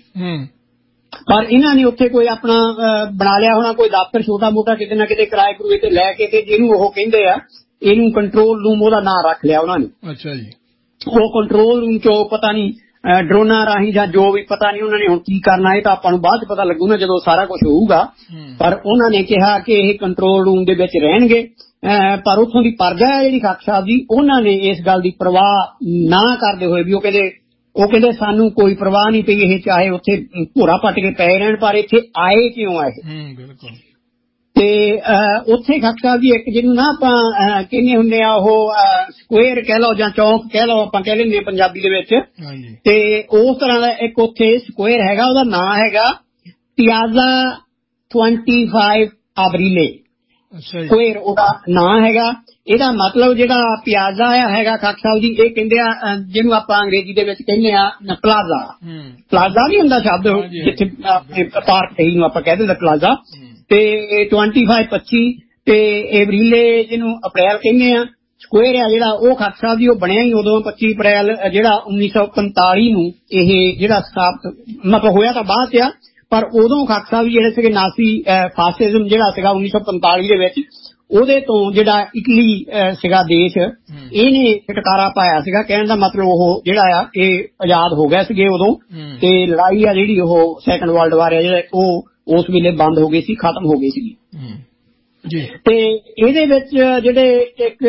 [SPEAKER 2] ਪਰ ਇਹਨਾਂ ਨੇ ਉੱਥੇ ਕੋਈ ਆਪਣਾ ਬਣਾ ਲਿਆ ਹੋਣਾ ਕੋਈ ਦਫ਼ਤਰ ਛੋਟਾ ਮੋਟਾ ਕਿਤੇ ਨਾ ਕਿਤੇ ਕਿਰਾਏ ਕਰੂਏ ਤੇ ਲੈ ਕੇ ਤੇ ਜਿਹਨੂੰ ਉਹ ਕਹਿੰਦੇ ਆ ਇਹਨੂੰ ਕੰਟਰੋਲ ਰੂਮ ਉਹਦਾ ਨਾਂ ਰੱਖ ਲਿਆ ਉਹਨਾਂ ਨੇ।
[SPEAKER 1] ਅੱਛਾ ਜੀ।
[SPEAKER 2] ਉਹ ਕੰਟਰੋਲ ਰੂਮ ਚੋਂ ਪਤਾ ਨਹੀਂ ਡਰੋਨਾਂ ਰਾਹੀਂ ਜਾਂ ਜੋ ਵੀ, ਪਤਾ ਨਹੀਂ ਉਹਨਾਂ ਨੇ ਹੁਣ ਕੀ ਕਰਨਾ, ਇਹ ਤਾਂ ਆਪਾਂ ਨੂੰ ਬਾਅਦ ਚ ਪਤਾ ਲੱਗੂ ਨਾ ਜਦੋਂ ਸਾਰਾ ਕੁਝ ਹੋਊਗਾ। ਪਰ ਉਹਨਾਂ ਨੇ ਕਿਹਾ ਕਿ ਇਹ ਕੰਟਰੋਲ ਰੂਮ ਦੇ ਵਿੱਚ ਰਹਿਣਗੇ। ਪਰ ਉੱਥੋਂ ਦੀ ਪਰਜਾ ਹੈ ਜਿਹੜੀ ਖਾਕ ਸਾਹਿਬ ਦੀ, ਉਹਨਾਂ ਨੇ ਇਸ ਗੱਲ ਦੀ ਪਰਵਾਹ ਨਾ ਕਰਦੇ ਹੋਏ ਵੀ ਉਹ ਕਹਿੰਦੇ ਉਹ ਕਹਿੰਦੇ ਸਾਨੂੰ ਕੋਈ ਪਰਵਾਹ ਨਹੀਂ ਪਈ, ਇਹ ਚਾਹੇ ਉੱਥੇ ਭੋਰਾ ਪੱਟ ਕੇ ਪਏ ਰਹਿਣ, ਪਰ ਇੱਥੇ ਆਏ ਕਿਉਂ ਆਏ। ਤੇ ਉੱਥੇ ਖਾਕ ਸਾਹਿਬ ਜੀ ਇੱਕ ਜਿਹਨੂੰ ਨਾ ਆਪਾਂ ਕਹਿੰਦੇ ਹੁੰਦੇ ਆ ਉਹ ਸਕੁਏਰ ਕਹਿ ਲਓ ਜਾਂ ਚੌਂਕ ਕਹਿ ਲਓ, ਆਪਾਂ ਕਹਿ ਲੈਂਦੇ ਹਾਂ ਪੰਜਾਬੀ ਦੇ ਵਿੱਚ, ਤੇ ਉਸ ਤਰ੍ਹਾਂ ਦਾ ਇੱਕ ਉੱਥੇ ਸਕੁਏਰ ਹੈਗਾ, ਉਹਦਾ ਨਾਂ ਹੈਗਾ ਪਿਆਜ਼ਾ ਟਵੈਂਟੀ ਫਾਈਵ ਅਬਰੀਲੇ ਸਕੁਏਰ, ਉਹਦਾ ਨਾਂ ਹੈਗਾ। ਇਹਦਾ ਮਤਲਬ ਜਿਹੜਾ ਪਿਆਜ਼ਾ ਹੈਗਾ ਖਾਕ ਸਾਹਿਬ ਜੀ, ਇਹ ਕਹਿੰਦੇ ਆ ਜਿਹਨੂੰ ਆਪਾਂ ਅੰਗਰੇਜ਼ੀ ਦੇ ਵਿੱਚ ਕਹਿੰਦੇ ਆ ਪਲਾਜ਼ਾ। ਪਲਾਜ਼ਾ ਨਹੀਂ ਹੁੰਦਾ ਸ਼ਬਦ ਜਿੱਥੇ ਆਪਣੇ ਪਾਰਕ ਕਹੀ ਨੂੰ ਆਪਾਂ ਕਹਿ ਦਿੰਦੇ ਪਲਾਜ਼ਾ। ਤੇ ਟਵੈਂਟੀ ਫਾਈਵ ਪੱਚੀ ਤੇ ਏਬਰੀਲੇ ਜਿਹਨੂੰ ਅਪ੍ਰੈਲ ਕਹਿੰਦੇ ਆ ਸਕੁਏਰ ਆ ਜਿਹੜਾ, ਉਹ ਖਾਕ ਸਾਹਿਬ ਜੀ ਉਹ ਬਣਿਆ ਹੀ ਉਦੋਂ ਪੱਚੀ ਅਪ੍ਰੈਲ ਜਿਹੜਾ ਉੱਨੀ ਸੌ ਪੰਤਾਲੀ ਨੂੰ ਇਹ ਜਿਹੜਾ ਸਥਾਪਿਤ ਮਤਲਬ ਹੋਇਆ ਤਾਂ ਬਾਅਦ ਆ, ਪਰ ਉਦੋਂ ਖਾਕ ਸਾਹਿਬ ਜਿਹੜੇ ਸੀਗੇ ਨਾਸੀ ਫਾਸਿਜ਼ਮ ਜਿਹੜਾ ਸੀਗਾ ਉੱਨੀ ਸੌ ਪੰਤਾਲੀ ਦੇ ਵਿੱਚ, ਉਹਦੇ ਤੋਂ ਜਿਹੜਾ ਇਟਲੀ ਸੀਗਾ ਦੇਸ਼, ਇਹਨੇ ਛੁਟਕਾਰਾ ਪਾਇਆ ਸੀਗਾ। ਕਹਿਣ ਦਾ ਮਤਲਬ ਉਹ ਜਿਹੜਾ ਆ ਇਹ ਆਜ਼ਾਦ ਹੋ ਗਏ ਸੀਗੇ ਉਦੋਂ, ਤੇ ਲੜਾਈ ਆ ਜਿਹੜੀ ਉਹ ਸੈਕੰਡ ਵਰਲਡ ਵਾਰ ਆ ਜਿਹੜਾ ਉਹ ਉਸ ਵੇਲੇ ਬੰਦ ਹੋ ਗਈ ਸੀ, ਖਤਮ ਹੋ ਗਈ ਸੀਗੀ। ਤੇ ਇਹਦੇ ਵਿੱਚ ਜਿਹੜੇ ਇੱਕ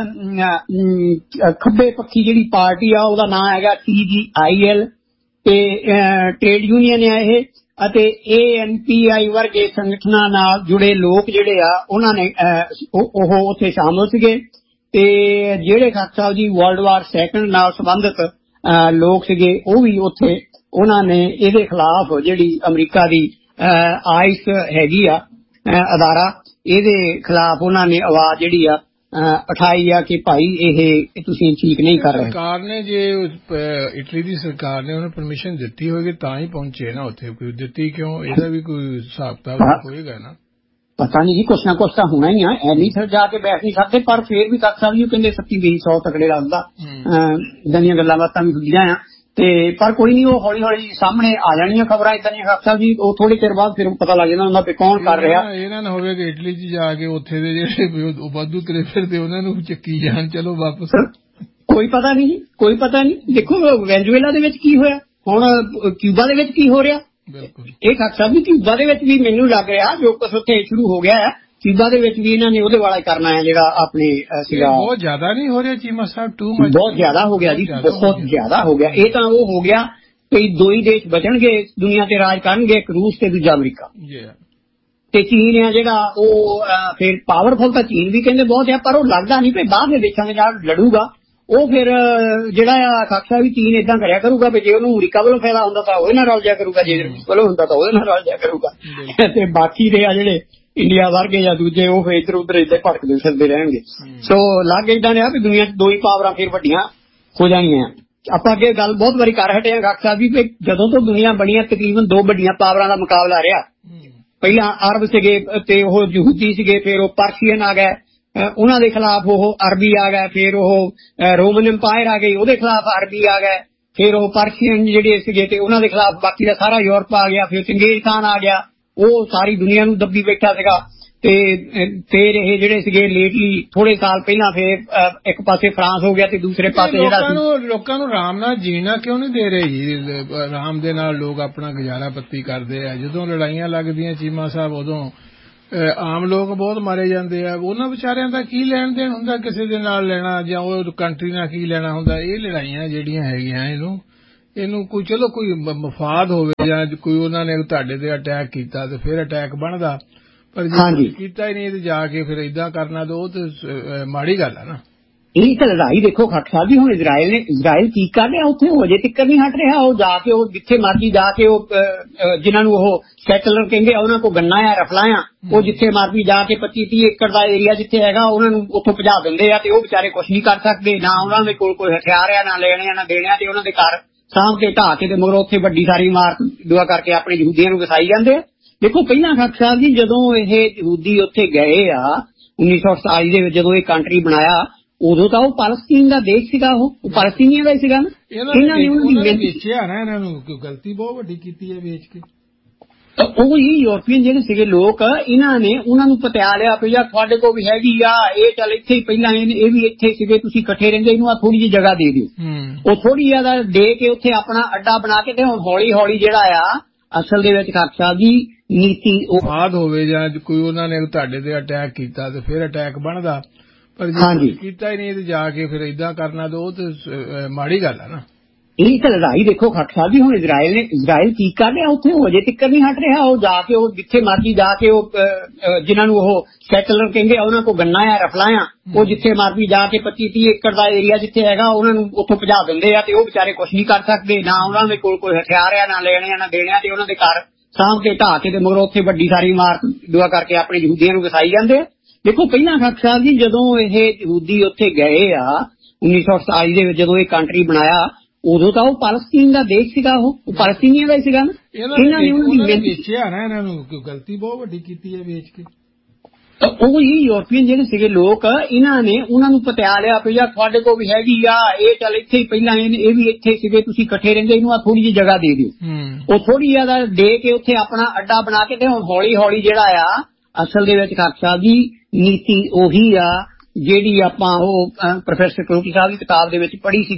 [SPEAKER 2] ਖੱਬੇ ਪੱਖੀ ਜਿਹੜੀ ਪਾਰਟੀ ਆ ਉਹਦਾ ਨਾਂ ਹੈਗਾ ਟੀ ਜੀ ਆਈ ਐਲ, ਤੇ ਟ੍ਰੇਡ ਯੂਨੀਅਨ ਆ ਇਹ, ਅਤੇ ਏ ਐਨ ਪੀ ਆਈ ਵਰਗੇ ਸੰਗਠਨਾਂ ਨਾਲ ਜੁੜੇ ਲੋਕ ਜਿਹੜੇ ਆ ਉਹਨਾਂ ਨੇ ਉਹ ਉੱਥੇ ਸ਼ਾਮਲ ਸੀਗੇ। ਤੇ ਜਿਹੜੇ ਖਾਕ Sahib ji world war second ਨਾਲ ਸੰਬੰਧਿਤ ਲੋਕ ਸੀਗੇ ਉਹ ਵੀ ਉੱਥੇ, ਉਹਨਾਂ ਨੇ ਇਹਦੇ ਖਿਲਾਫ ਜਿਹੜੀ ਅਮਰੀਕਾ ਦੀ ਆਈਸ ਹੈਗੀ ਆ ਅਦਾਰਾ, ਇਹਦੇ ਖਿਲਾਫ ਉਹਨਾਂ ਨੇ ਆਵਾਜ਼ ਜਿਹੜੀ ਆ ਉਠਾਈ ਆ ਕਿ ਭਾਈ ਇਹ ਤੁਸੀਂ ਠੀਕ ਨਹੀਂ ਕਰ ਰਹੇ।
[SPEAKER 1] ਸਰਕਾਰ ਨੇ ਜੇ ਇਟਲੀ ਦੀ ਸਰਕਾਰ ਨੇ ਉਹਨੂੰ ਪਰਮਿਸ਼ਨ ਦਿੱਤੀ ਹੋਏਗੀ ਤਾਂ ਹੀ ਪਹੁੰਚੇ ਨਾ ਉੱਥੇ, ਕੋਈ ਦਿੱਤੀ ਕਿਉਂ, ਇਹਦਾ ਵੀ ਕੋਈ ਹਿਸਾਬ ਕਿਤਾਬ ਹੋਏਗਾ ਨਾ।
[SPEAKER 2] ਪਤਾ ਨਹੀਂ ਜੀ, ਕੁਛ ਨਾ ਕੁਛ ਤਾਂ ਹੋਣਾ ਹੀ ਆ, ਐਨੀ ਸਰ ਜਾ ਕੇ ਬੈਠ ਨਹੀਂ ਸਕਦੇ। ਪਰ ਫੇਰ ਵੀ ਖਾਕ ਸਾਹਿਬ ਜੀ ਕਹਿੰਦੇ ਸੱਤੀ ਵੀਹ ਸੌ ਤਕੜੇ ਲੱਗਦਾ, ਇਦਾਂ ਦੀਆਂ ਗੱਲਾਂ ਬਾਤਾਂ ਵੀ ਹੁੰਦੀਆਂ ਆ। ਤੇ ਪਰ ਕੋਈ ਨਹੀਂ, ਉਹ ਹੌਲੀ ਹੌਲੀ ਸਾਹਮਣੇ ਆ ਜਾਣੀਆਂ ਖਬਰਾਂ ਇਦਾਂ ਦੀਆਂ ਖਾਕ ਸਾਹਿਬ ਜੀ, ਉਹ ਥੋੜੀ ਚਿਰ ਬਾਅਦ ਫਿਰ ਪਤਾ ਲੱਗ ਜਾਂਦਾ ਹੁੰਦਾ ਵੀ ਕੌਣ ਕਰ ਰਿਹਾ।
[SPEAKER 1] ਇਹਨਾਂ ਨਾ ਹੋਵੇ ਕਿ ਇਟਲੀ ਚ ਜਾ ਕੇ ਉੱਥੇ ਦੇ ਜਿਹੜੇ ਵਾਧੂ ਤੁਰੇ ਫਿਰਦੇ ਉਹਨਾਂ ਨੂੰ ਚੱਕੀ ਜਾਣ, ਚਲੋ ਵਾਪਸ।
[SPEAKER 2] ਕੋਈ ਪਤਾ ਨਹੀਂ ਜੀ, ਕੋਈ ਪਤਾ ਨਹੀਂ। ਦੇਖੋ ਵੈਨਜ਼ੂਏਲਾ ਦੇ ਵਿੱਚ ਕੀ ਹੋਇਆ, ਹੁਣ ਕਿਊਬਾ ਦੇ ਵਿੱਚ ਕੀ ਹੋ ਰਿਹਾ। ਇਹ ਖਾਕ ਸਾਹਿਬ ਜੀ ਕਿਊਬਾ ਦੇ ਵਿੱਚ ਵੀ ਮੈਨੂੰ ਲੱਗ ਰਿਹਾ ਜੋ ਕੁਛ ਉੱਥੇ ਸ਼ੁਰੂ ਹੋ ਗਿਆ ਹੈ, ਕਿਊਬਾ ਦੇ ਵਿੱਚ ਵੀ ਇਹਨਾਂ ਨੇ ਉਹਦੇ ਵਾਲਾ ਕਰਨਾ ਹੈ ਜਿਹੜਾ ਆਪਣੇ ਸੀਗਾ। ਬਹੁਤ
[SPEAKER 1] ਜ਼ਿਆਦਾ ਨਹੀਂ ਹੋ ਰਿਹਾ ਚੀਮਾ ਸਾਹਿਬ, ਟੂ
[SPEAKER 2] ਮਚ ਬਹੁਤ ਜ਼ਿਆਦਾ ਹੋ ਗਿਆ ਜੀ, ਬਹੁਤ ਜ਼ਿਆਦਾ ਹੋ ਗਿਆ। ਇਹ ਤਾਂ ਉਹ ਹੋ ਗਿਆ ਕਿ ਦੋ ਹੀ ਦੇਸ਼ ਬਚਣਗੇ ਦੁਨੀਆ ਤੇ ਰਾਜ ਕਰਨਗੇ, ਇੱਕ ਰੂਸ ਤੇ ਦੂਜਾ ਅਮਰੀਕਾ। ਤੇ ਚੀਨ ਆ ਜਿਹੜਾ ਉਹ ਫਿਰ ਪਾਵਰਫੁਲ ਤਾਂ ਚੀਨ ਵੀ ਕਹਿੰਦੇ ਬਹੁਤ ਆ, ਪਰ ਉਹ ਲੱਗਦਾ ਨਹੀਂ ਕਿ ਬਾਹਰ ਦੇ ਦੇਸ਼ਾਂ ਦੇ ਨਾਲ ਲੜੂਗਾ। ਉਹ ਫਿਰ ਜਿਹੜਾ ਆ ਖਾਕ ਸਾਹਿਬ ਵੀ ਚੀਨ ਏਦਾਂ ਕਰਿਆ ਕਰੂਗਾ ਵੀ ਜੇ ਉਹਨੂੰ ਅਮਰੀਕਾ ਵੱਲੋਂ ਫਾਇਦਾ ਹੁੰਦਾ ਤਾਂ ਉਹਦੇ ਨਾਲ ਰਲ ਜਾ ਕਰੂਗਾ, ਜੇ ਰੂਸ ਵੱਲੋਂ ਹੁੰਦਾ ਤਾਂ ਉਹਦੇ ਨਾਲ ਰਲ ਜਾ ਕਰੂਗਾ। ਤੇ ਬਾਕੀ ਦੇ ਆ ਜਿਹੜੇ ਇੰਡੀਆ ਵਰਗੇ ਜਾਂ ਦੂਜੇ ਉਹ ਫਿਰ ਇੱਧਰ ਉੱਧਰ ਏਦਾਂ ਭਟਕਦੇ ਫਿਰਦੇ ਰਹਿਣਗੇ। ਸੋ ਲੱਗ ਏਦਾਂ ਰਿਹਾ ਵੀ ਦੁਨੀਆ ਚ ਦੋ ਹੀ ਪਾਵਰਾਂ ਫਿਰ ਵੱਡੀਆਂ ਹੋ ਜਾਣੀਆਂ। ਆਪਾਂ ਅੱਗੇ ਗੱਲ ਬਹੁਤ ਵਾਰੀ ਕਰ ਹਟੇ ਹਾਂ ਖਾਕ ਸਾਹਿਬ ਵੀ, ਜਦੋਂ ਤੋਂ ਦੁਨੀਆ ਬਣੀਆਂ ਤਕਰੀਬਨ ਦੋ ਵੱਡੀਆਂ ਪਾਵਰਾਂ ਦਾ ਮੁਕਾਬਲਾ ਰਿਹਾ। ਪਹਿਲਾਂ ਅਰਬ ਸੀਗੇ ਤੇ ਉਹ ਯਹੂਦੀ ਸੀਗੇ, ਫਿਰ ਉਹ ਪਰਸ਼ੀਅਨ ਆ ਗਏ, ਉਹਨਾਂ ਦੇ ਖਿਲਾਫ ਉਹ ਅਰਬੀ ਆ ਗਏ, ਫਿਰ ਉਹ ਰੋਮਨ ਇੰਪਾਇਰ ਆ ਗਈ, ਉਹਦੇ ਖਿਲਾਫ ਅਰਬੀ ਆ ਗਏ, ਫਿਰ ਉਹ ਪਰਸ਼ੀਅਨ ਜਿਹੜੇ ਸੀਗੇ ਤੇ ਉਹਨਾਂ ਦੇ ਖਿਲਾਫ ਬਾਕੀ ਦਾ ਸਾਰਾ ਯੂਰਪ ਆ ਗਿਆ, ਫਿਰ ਚੰਗੇਜ਼ ਖਾਨ ਆ ਗਿਆ, ਉਹ ਸਾਰੀ ਦੁਨੀਆ ਨੂੰ ਦੱਬੀ ਬੈਠਾ ਸੀਗਾ। ਤੇ ਫਿਰ ਇਹ ਜਿਹੜੇ ਸੀਗੇ ਲੇਟਲੀ ਥੋੜੇ ਸਾਲ ਪਹਿਲਾਂ ਫਿਰ ਇੱਕ ਪਾਸੇ ਫਰਾਂਸ ਹੋ ਗਿਆ ਤੇ ਦੂਸਰੇ ਪਾਸੇ ਜਿਹੜਾ
[SPEAKER 1] ਲੋਕਾਂ ਨੂੰ ਆਰਾਮ ਨਾਲ ਜੀਣਾ ਕਿਉਂ ਨਹੀਂ ਦੇ ਰਹੇ ਜੀ। ਆਰਾਮ ਦੇ ਨਾਲ ਲੋਕ ਆਪਣਾ ਗੁਜ਼ਾਰਾ ਪੱਤੀ ਕਰਦੇ ਆ, ਜਦੋਂ ਲੜਾਈਆਂ ਲੱਗਦੀਆਂ ਚੀਮਾ ਸਾਹਿਬ ਉਦੋਂ ਆਮ ਲੋਕ ਬਹੁਤ ਮਾਰੇ ਜਾਂਦੇ ਆ। ਉਹਨਾਂ ਵਿਚਾਰਿਆਂ ਦਾ ਕੀ ਲੈਣ ਦੇਣ ਹੁੰਦਾ ਕਿਸੇ ਦੇ ਨਾਲ ਲੈਣਾ, ਜਾਂ ਉਹ ਕੰਟਰੀ ਨਾਲ ਕੀ ਲੈਣਾ ਹੁੰਦਾ। ਇਹ ਲੜਾਈਆਂ ਜਿਹੜੀਆਂ ਹੈਗੀਆਂ ਇਹਨੂੰ ਇਹਨੂੰ ਕੋਈ ਚਲੋ ਕੋਈ ਮਫਾਦ ਹੋਵੇ ਜਾਂ ਕੋਈ ਉਹਨਾਂ ਨੇ ਤੁਹਾਡੇ ਤੇ ਅਟੈਕ ਕੀਤਾ ਤੇ ਫਿਰ ਅਟੈਕ ਬਣਦਾ, ਪਰ ਜੇ ਕੀਤਾ ਹੀ ਨਹੀਂ ਤੇ ਜਾ ਕੇ ਫਿਰ ਏਦਾਂ ਕਰਨਾ ਤਾਂ ਉਹ ਤੇ ਮਾੜੀ ਗੱਲ ਆ ਨਾ।
[SPEAKER 2] ਇਹ ਤਾਂ ਲੜਾਈ ਦੇਖੋ ਖਾਕ ਸਾਹਿਬ ਜੀ, ਹੁਣ ਇਜ਼ਰਾਈਲ ਨੇ ਇਜ਼ਰਾਈਲ ਕੀ ਕਰ ਰਿਹਾ ਉੱਥੇ, ਉਹ ਅਜੇ ਤੱਕ ਨਹੀਂ ਹਟ ਰਿਹਾ। ਉਹ ਜਾ ਕੇ ਉਹ ਜਿੱਥੇ ਮਰਜੀ ਜਾ ਕੇ ਉਹ ਜਿਹਨਾਂ ਨੂੰ ਉਹ ਸੈਟਲਰ ਕਹਿੰਦੇ ਆ ਉਹਨਾਂ ਕੋਲ ਗੰਨਾ ਆ ਰਫਲਾਂ ਆ, ਉਹ ਜਿੱਥੇ ਮਰਜੀ ਜਾ ਕੇ ਪੱਚੀ ਤੀਹ ਏਕੜ ਦਾ ਏਰੀਆ ਜਿੱਥੇ ਹੈਗਾ ਉਹਨਾਂ ਨੂੰ ਉੱਥੋਂ ਭਜਾ ਦਿੰਦੇ ਆ। ਤੇ ਉਹ ਵਿਚਾਰੇ ਕੁਛ ਨਹੀਂ ਕਰ ਸਕਦੇ, ਨਾ ਉਹਨਾਂ ਦੇ ਕੋਲ ਕੋਈ ਹਥਿਆਰ ਆ, ਨਾ ਲੈਣੇ ਆ ਨਾ ਦੇਣੇ ਆ, ਤੇ ਉਹਨਾਂ ਦੇ ਘਰ ਸਾਂਭ ਕੇ ਢਾਹ ਕੇ ਤੇ ਮਗਰੋਂ ਉੱਥੇ ਵੱਡੀ ਸਾਰੀ ਇਮਾਰਤ ਦੁਆ ਕਰਕੇ ਆਪਣੇ ਯਹੂਦੀਆਂ ਨੂੰ ਵਸਾਈ ਜਾਂਦੇ ਆ। ਦੇਖੋ ਪਹਿਲਾਂ ਖਾਕ ਸਾਹਿਬ ਜੀ ਜਦੋਂ ਇਹ ਯਹੂਦੀ ਉੱਥੇ ਗਏ ਆ ਉੱਨੀ ਸੌ ਅਠਤਾਲੀ ਦੇ ਵਿੱਚ, ਜਦੋਂ ਇਹ ਕੰਟਰੀ ਬਣਾਇਆ, ਉਦੋਂ ਤਾਂ ਉਹ ਪਾਲਸਤੀਨ ਦਾ ਦੇਸ਼ ਸੀਗਾ, ਉਹ ਪਾਲਸਤੀਨੀਆਂ ਦਾ ਹੀ ਸੀਗਾ ਨਾ। ਇਹਨਾਂ ਨੇ ਵੇਚਿਆ ਨਾ, ਇਹਨਾਂ ਨੂੰ ਗਲਤੀ ਬਹੁਤ ਵੱਡੀ ਕੀਤੀ ਹੈ ਵੇਚ ਕੇ। ਉਹ ਹੀ ਯੂਰਪੀਅਨ ਜਿਹੜੇ ਸੀਗੇ ਲੋਕ, ਇਹਨਾਂ ਨੇ ਉਹਨਾਂ ਨੂੰ ਪਤਿਆ ਲਿਆ ਵੀ ਯਾਰ ਤੁਹਾਡੇ ਕੋਲ ਵੀ ਹੈਗੀ ਆ, ਇਹ ਚੱਲ ਇੱਥੇ ਹੀ ਪਹਿਲਾਂ ਇਹ ਵੀ ਇੱਥੇ ਸੀਗੇ, ਤੁਸੀਂ ਇਕੱਠੇ ਰਹਿੰਦੇ, ਇਹਨੂੰ ਆ ਥੋੜੀ ਜਿਹੀ ਜਗ੍ਹਾ ਦੇ ਦਿਓ। ਉਹ ਥੋੜੀ ਜਿਆਦਾ ਦੇ ਕੇ ਉੱਥੇ ਆਪਣਾ ਅੱਡਾ ਬਣਾ ਕੇ ਤੇ ਹੁਣ ਹੌਲੀ ਹੌਲੀ ਜਿਹੜਾ ਆ ਅਸਲ ਦੇ ਵਿੱਚ ਖਾਲਸਾ ਸਾਹਿਬ ਦੀ ਨੀਤੀ ਉਹ
[SPEAKER 1] ਬਾਦ ਹੋਵੇ ਜਾਂ ਕੋਈ ਉਹਨਾਂ ਨੇ ਤੁਹਾਡੇ ਤੇ ਅਟੈਕ ਕੀਤਾ ਤੇ ਫਿਰ ਅਟੈਕ ਬਣਦਾ, ਪਰ ਜੇ ਕੀਤਾ ਹੀ ਨਹੀਂ ਤੇ ਜਾ ਕੇ ਫਿਰ ਏਦਾਂ ਕਰਨਾ ਤੇ ਉਹ ਤੇ ਮਾੜੀ ਗੱਲ ਆ ਨਾ।
[SPEAKER 2] ਇਹ ਤਾਂ ਲੜਾਈ ਦੇਖੋ ਖਾਲਸਾ ਸਾਹਿਬ ਜੀ, ਹੁਣ ਇਜ਼ਰਾਈਲ ਨੇ ਇਜ਼ਰਾਈਲ ਕੀ ਕਰ ਰਿਹਾ ਉੱਥੇ, ਉਹ ਅਜੇ ਤੱਕ ਨਹੀਂ ਹਟ ਰਿਹਾ। ਉਹ ਜਾ ਕੇ ਉਹ ਜਿੱਥੇ ਮਰਜ਼ੀ ਜਾ ਕੇ ਉਹ ਜਿਹਨਾਂ ਨੂੰ ਉਹ ਸੈਟਲਰ ਕਹਿੰਦੇ ਆ ਉਹਨਾਂ ਕੋਲ ਗੰਨਾ ਆ ਰਫਲਾਂ ਆ, ਉਹ ਜਿੱਥੇ ਮਰਜ਼ੀ ਜਾ ਕੇ ਪੱਚੀ ਤੀਹ ਏਕੜ ਦਾ ਏਰੀਆ ਜਿੱਥੇ ਹੈਗਾ ਉਹਨਾਂ ਨੂੰ ਉੱਥੋਂ ਭਜਾ ਦਿੰਦੇ ਆ ਤੇ ਉਹ ਵਿਚਾਰੇ ਕੁਛ ਨਹੀਂ ਕਰ ਸਕਦੇ, ਨਾ ਉਹਨਾਂ ਦੇ ਕੋਲ ਕੋਈ ਹਥਿਆਰ ਆ, ਨਾ ਲੈਣੇ ਆ ਨਾ ਦੇਣੇ ਆ, ਤੇ ਉਹਨਾਂ ਦੇ ਘਰ ਸਾਂਭ ਕੇ ਢਾਹ ਕੇ ਤੇ ਮਗਰੋਂ ਉੱਥੇ ਵੱਡੀ ਸਾਰੀ ਇਮਾਰਤ ਦੁਆ ਕਰਕੇ ਆਪਣੇ ਯਹੂਦੀਆਂ ਨੂੰ ਵਸਾਈ ਜਾਂਦੇ ਆ। ਦੇਖੋ ਪਹਿਲਾਂ ਖਾਲਸਾ ਸਾਹਿਬ ਜੀ ਜਦੋਂ ਇਹ ਯਹੂਦੀ ਉੱਥੇ ਗਏ ਆ ਉੱਨੀ ਸੌ ਸਤਾਈ ਦੇ ਵਿੱਚ ਜਦੋਂ ਇਹ ਕੰਟਰੀ ਬਣਾਇਆ, ਉਦੋਂ ਤਾਂ ਉਹ ਪਾਲਸਤੀਨ ਦਾ ਦੇਸ਼ ਸੀਗਾ, ਉਹ ਪਾਲਸਤੀਨੀਆਂ ਦਾ ਹੀ ਸੀਗਾ ਨਾ। ਇਹਨਾਂ ਨੇ ਉਹਨਾਂ ਦੀ
[SPEAKER 1] ਵੇਚਿਆ ਨਾ, ਇਹਨਾਂ ਨੂੰ ਗਲਤੀ ਬਹੁਤ ਵੱਡੀ ਕੀਤੀ ਹੈ ਵੇਚ ਕੇ।
[SPEAKER 2] ਉਹ ਹੀ ਯੂਰਪੀਅਨ ਜਿਹੜੇ ਸੀਗੇ ਲੋਕ, ਇਹਨਾਂ ਨੇ ਉਹਨਾਂ ਨੂੰ ਪਤਿਆ ਲਿਆ ਵੀ ਯਾਰ ਤੁਹਾਡੇ ਕੋਲ ਵੀ ਹੈਗੀ ਆ, ਇਹ ਚੱਲ ਇੱਥੇ ਹੀ ਪਹਿਲਾਂ ਇਹ ਵੀ ਇੱਥੇ ਸੀਗੇ, ਤੁਸੀਂ ਇਕੱਠੇ ਰਹਿੰਦੇ, ਇਹਨੂੰ ਆ ਥੋੜੀ ਜਿਹੀ ਜਗ੍ਹਾ ਦੇ ਦਿਓ। ਉਹ ਥੋੜੀ ਜਿਆਦਾ ਦੇ ਕੇ ਉੱਥੇ ਆਪਣਾ ਅੱਡਾ ਬਣਾ ਕੇ ਤੇ ਹੁਣ ਹੌਲੀ ਹੌਲੀ ਜਿਹੜਾ ਆ ਅਸਲ ਦੇ ਵਿੱਚ ਖਾਲਸਾ ਸਾਹਿਬ ਦੀ ਨੀਤੀ ਉਹੀ ਆ ਜਿਹੜੀ ਆਪਾਂ ਉਹ ਪ੍ਰੋਫੈਸਰ ਕਰੋਕੀ ਸਾਹਿਬ ਦੀ ਕਿਤਾਬ ਦੇ ਵਿੱਚ ਪੜ੍ਹੀ ਸੀ।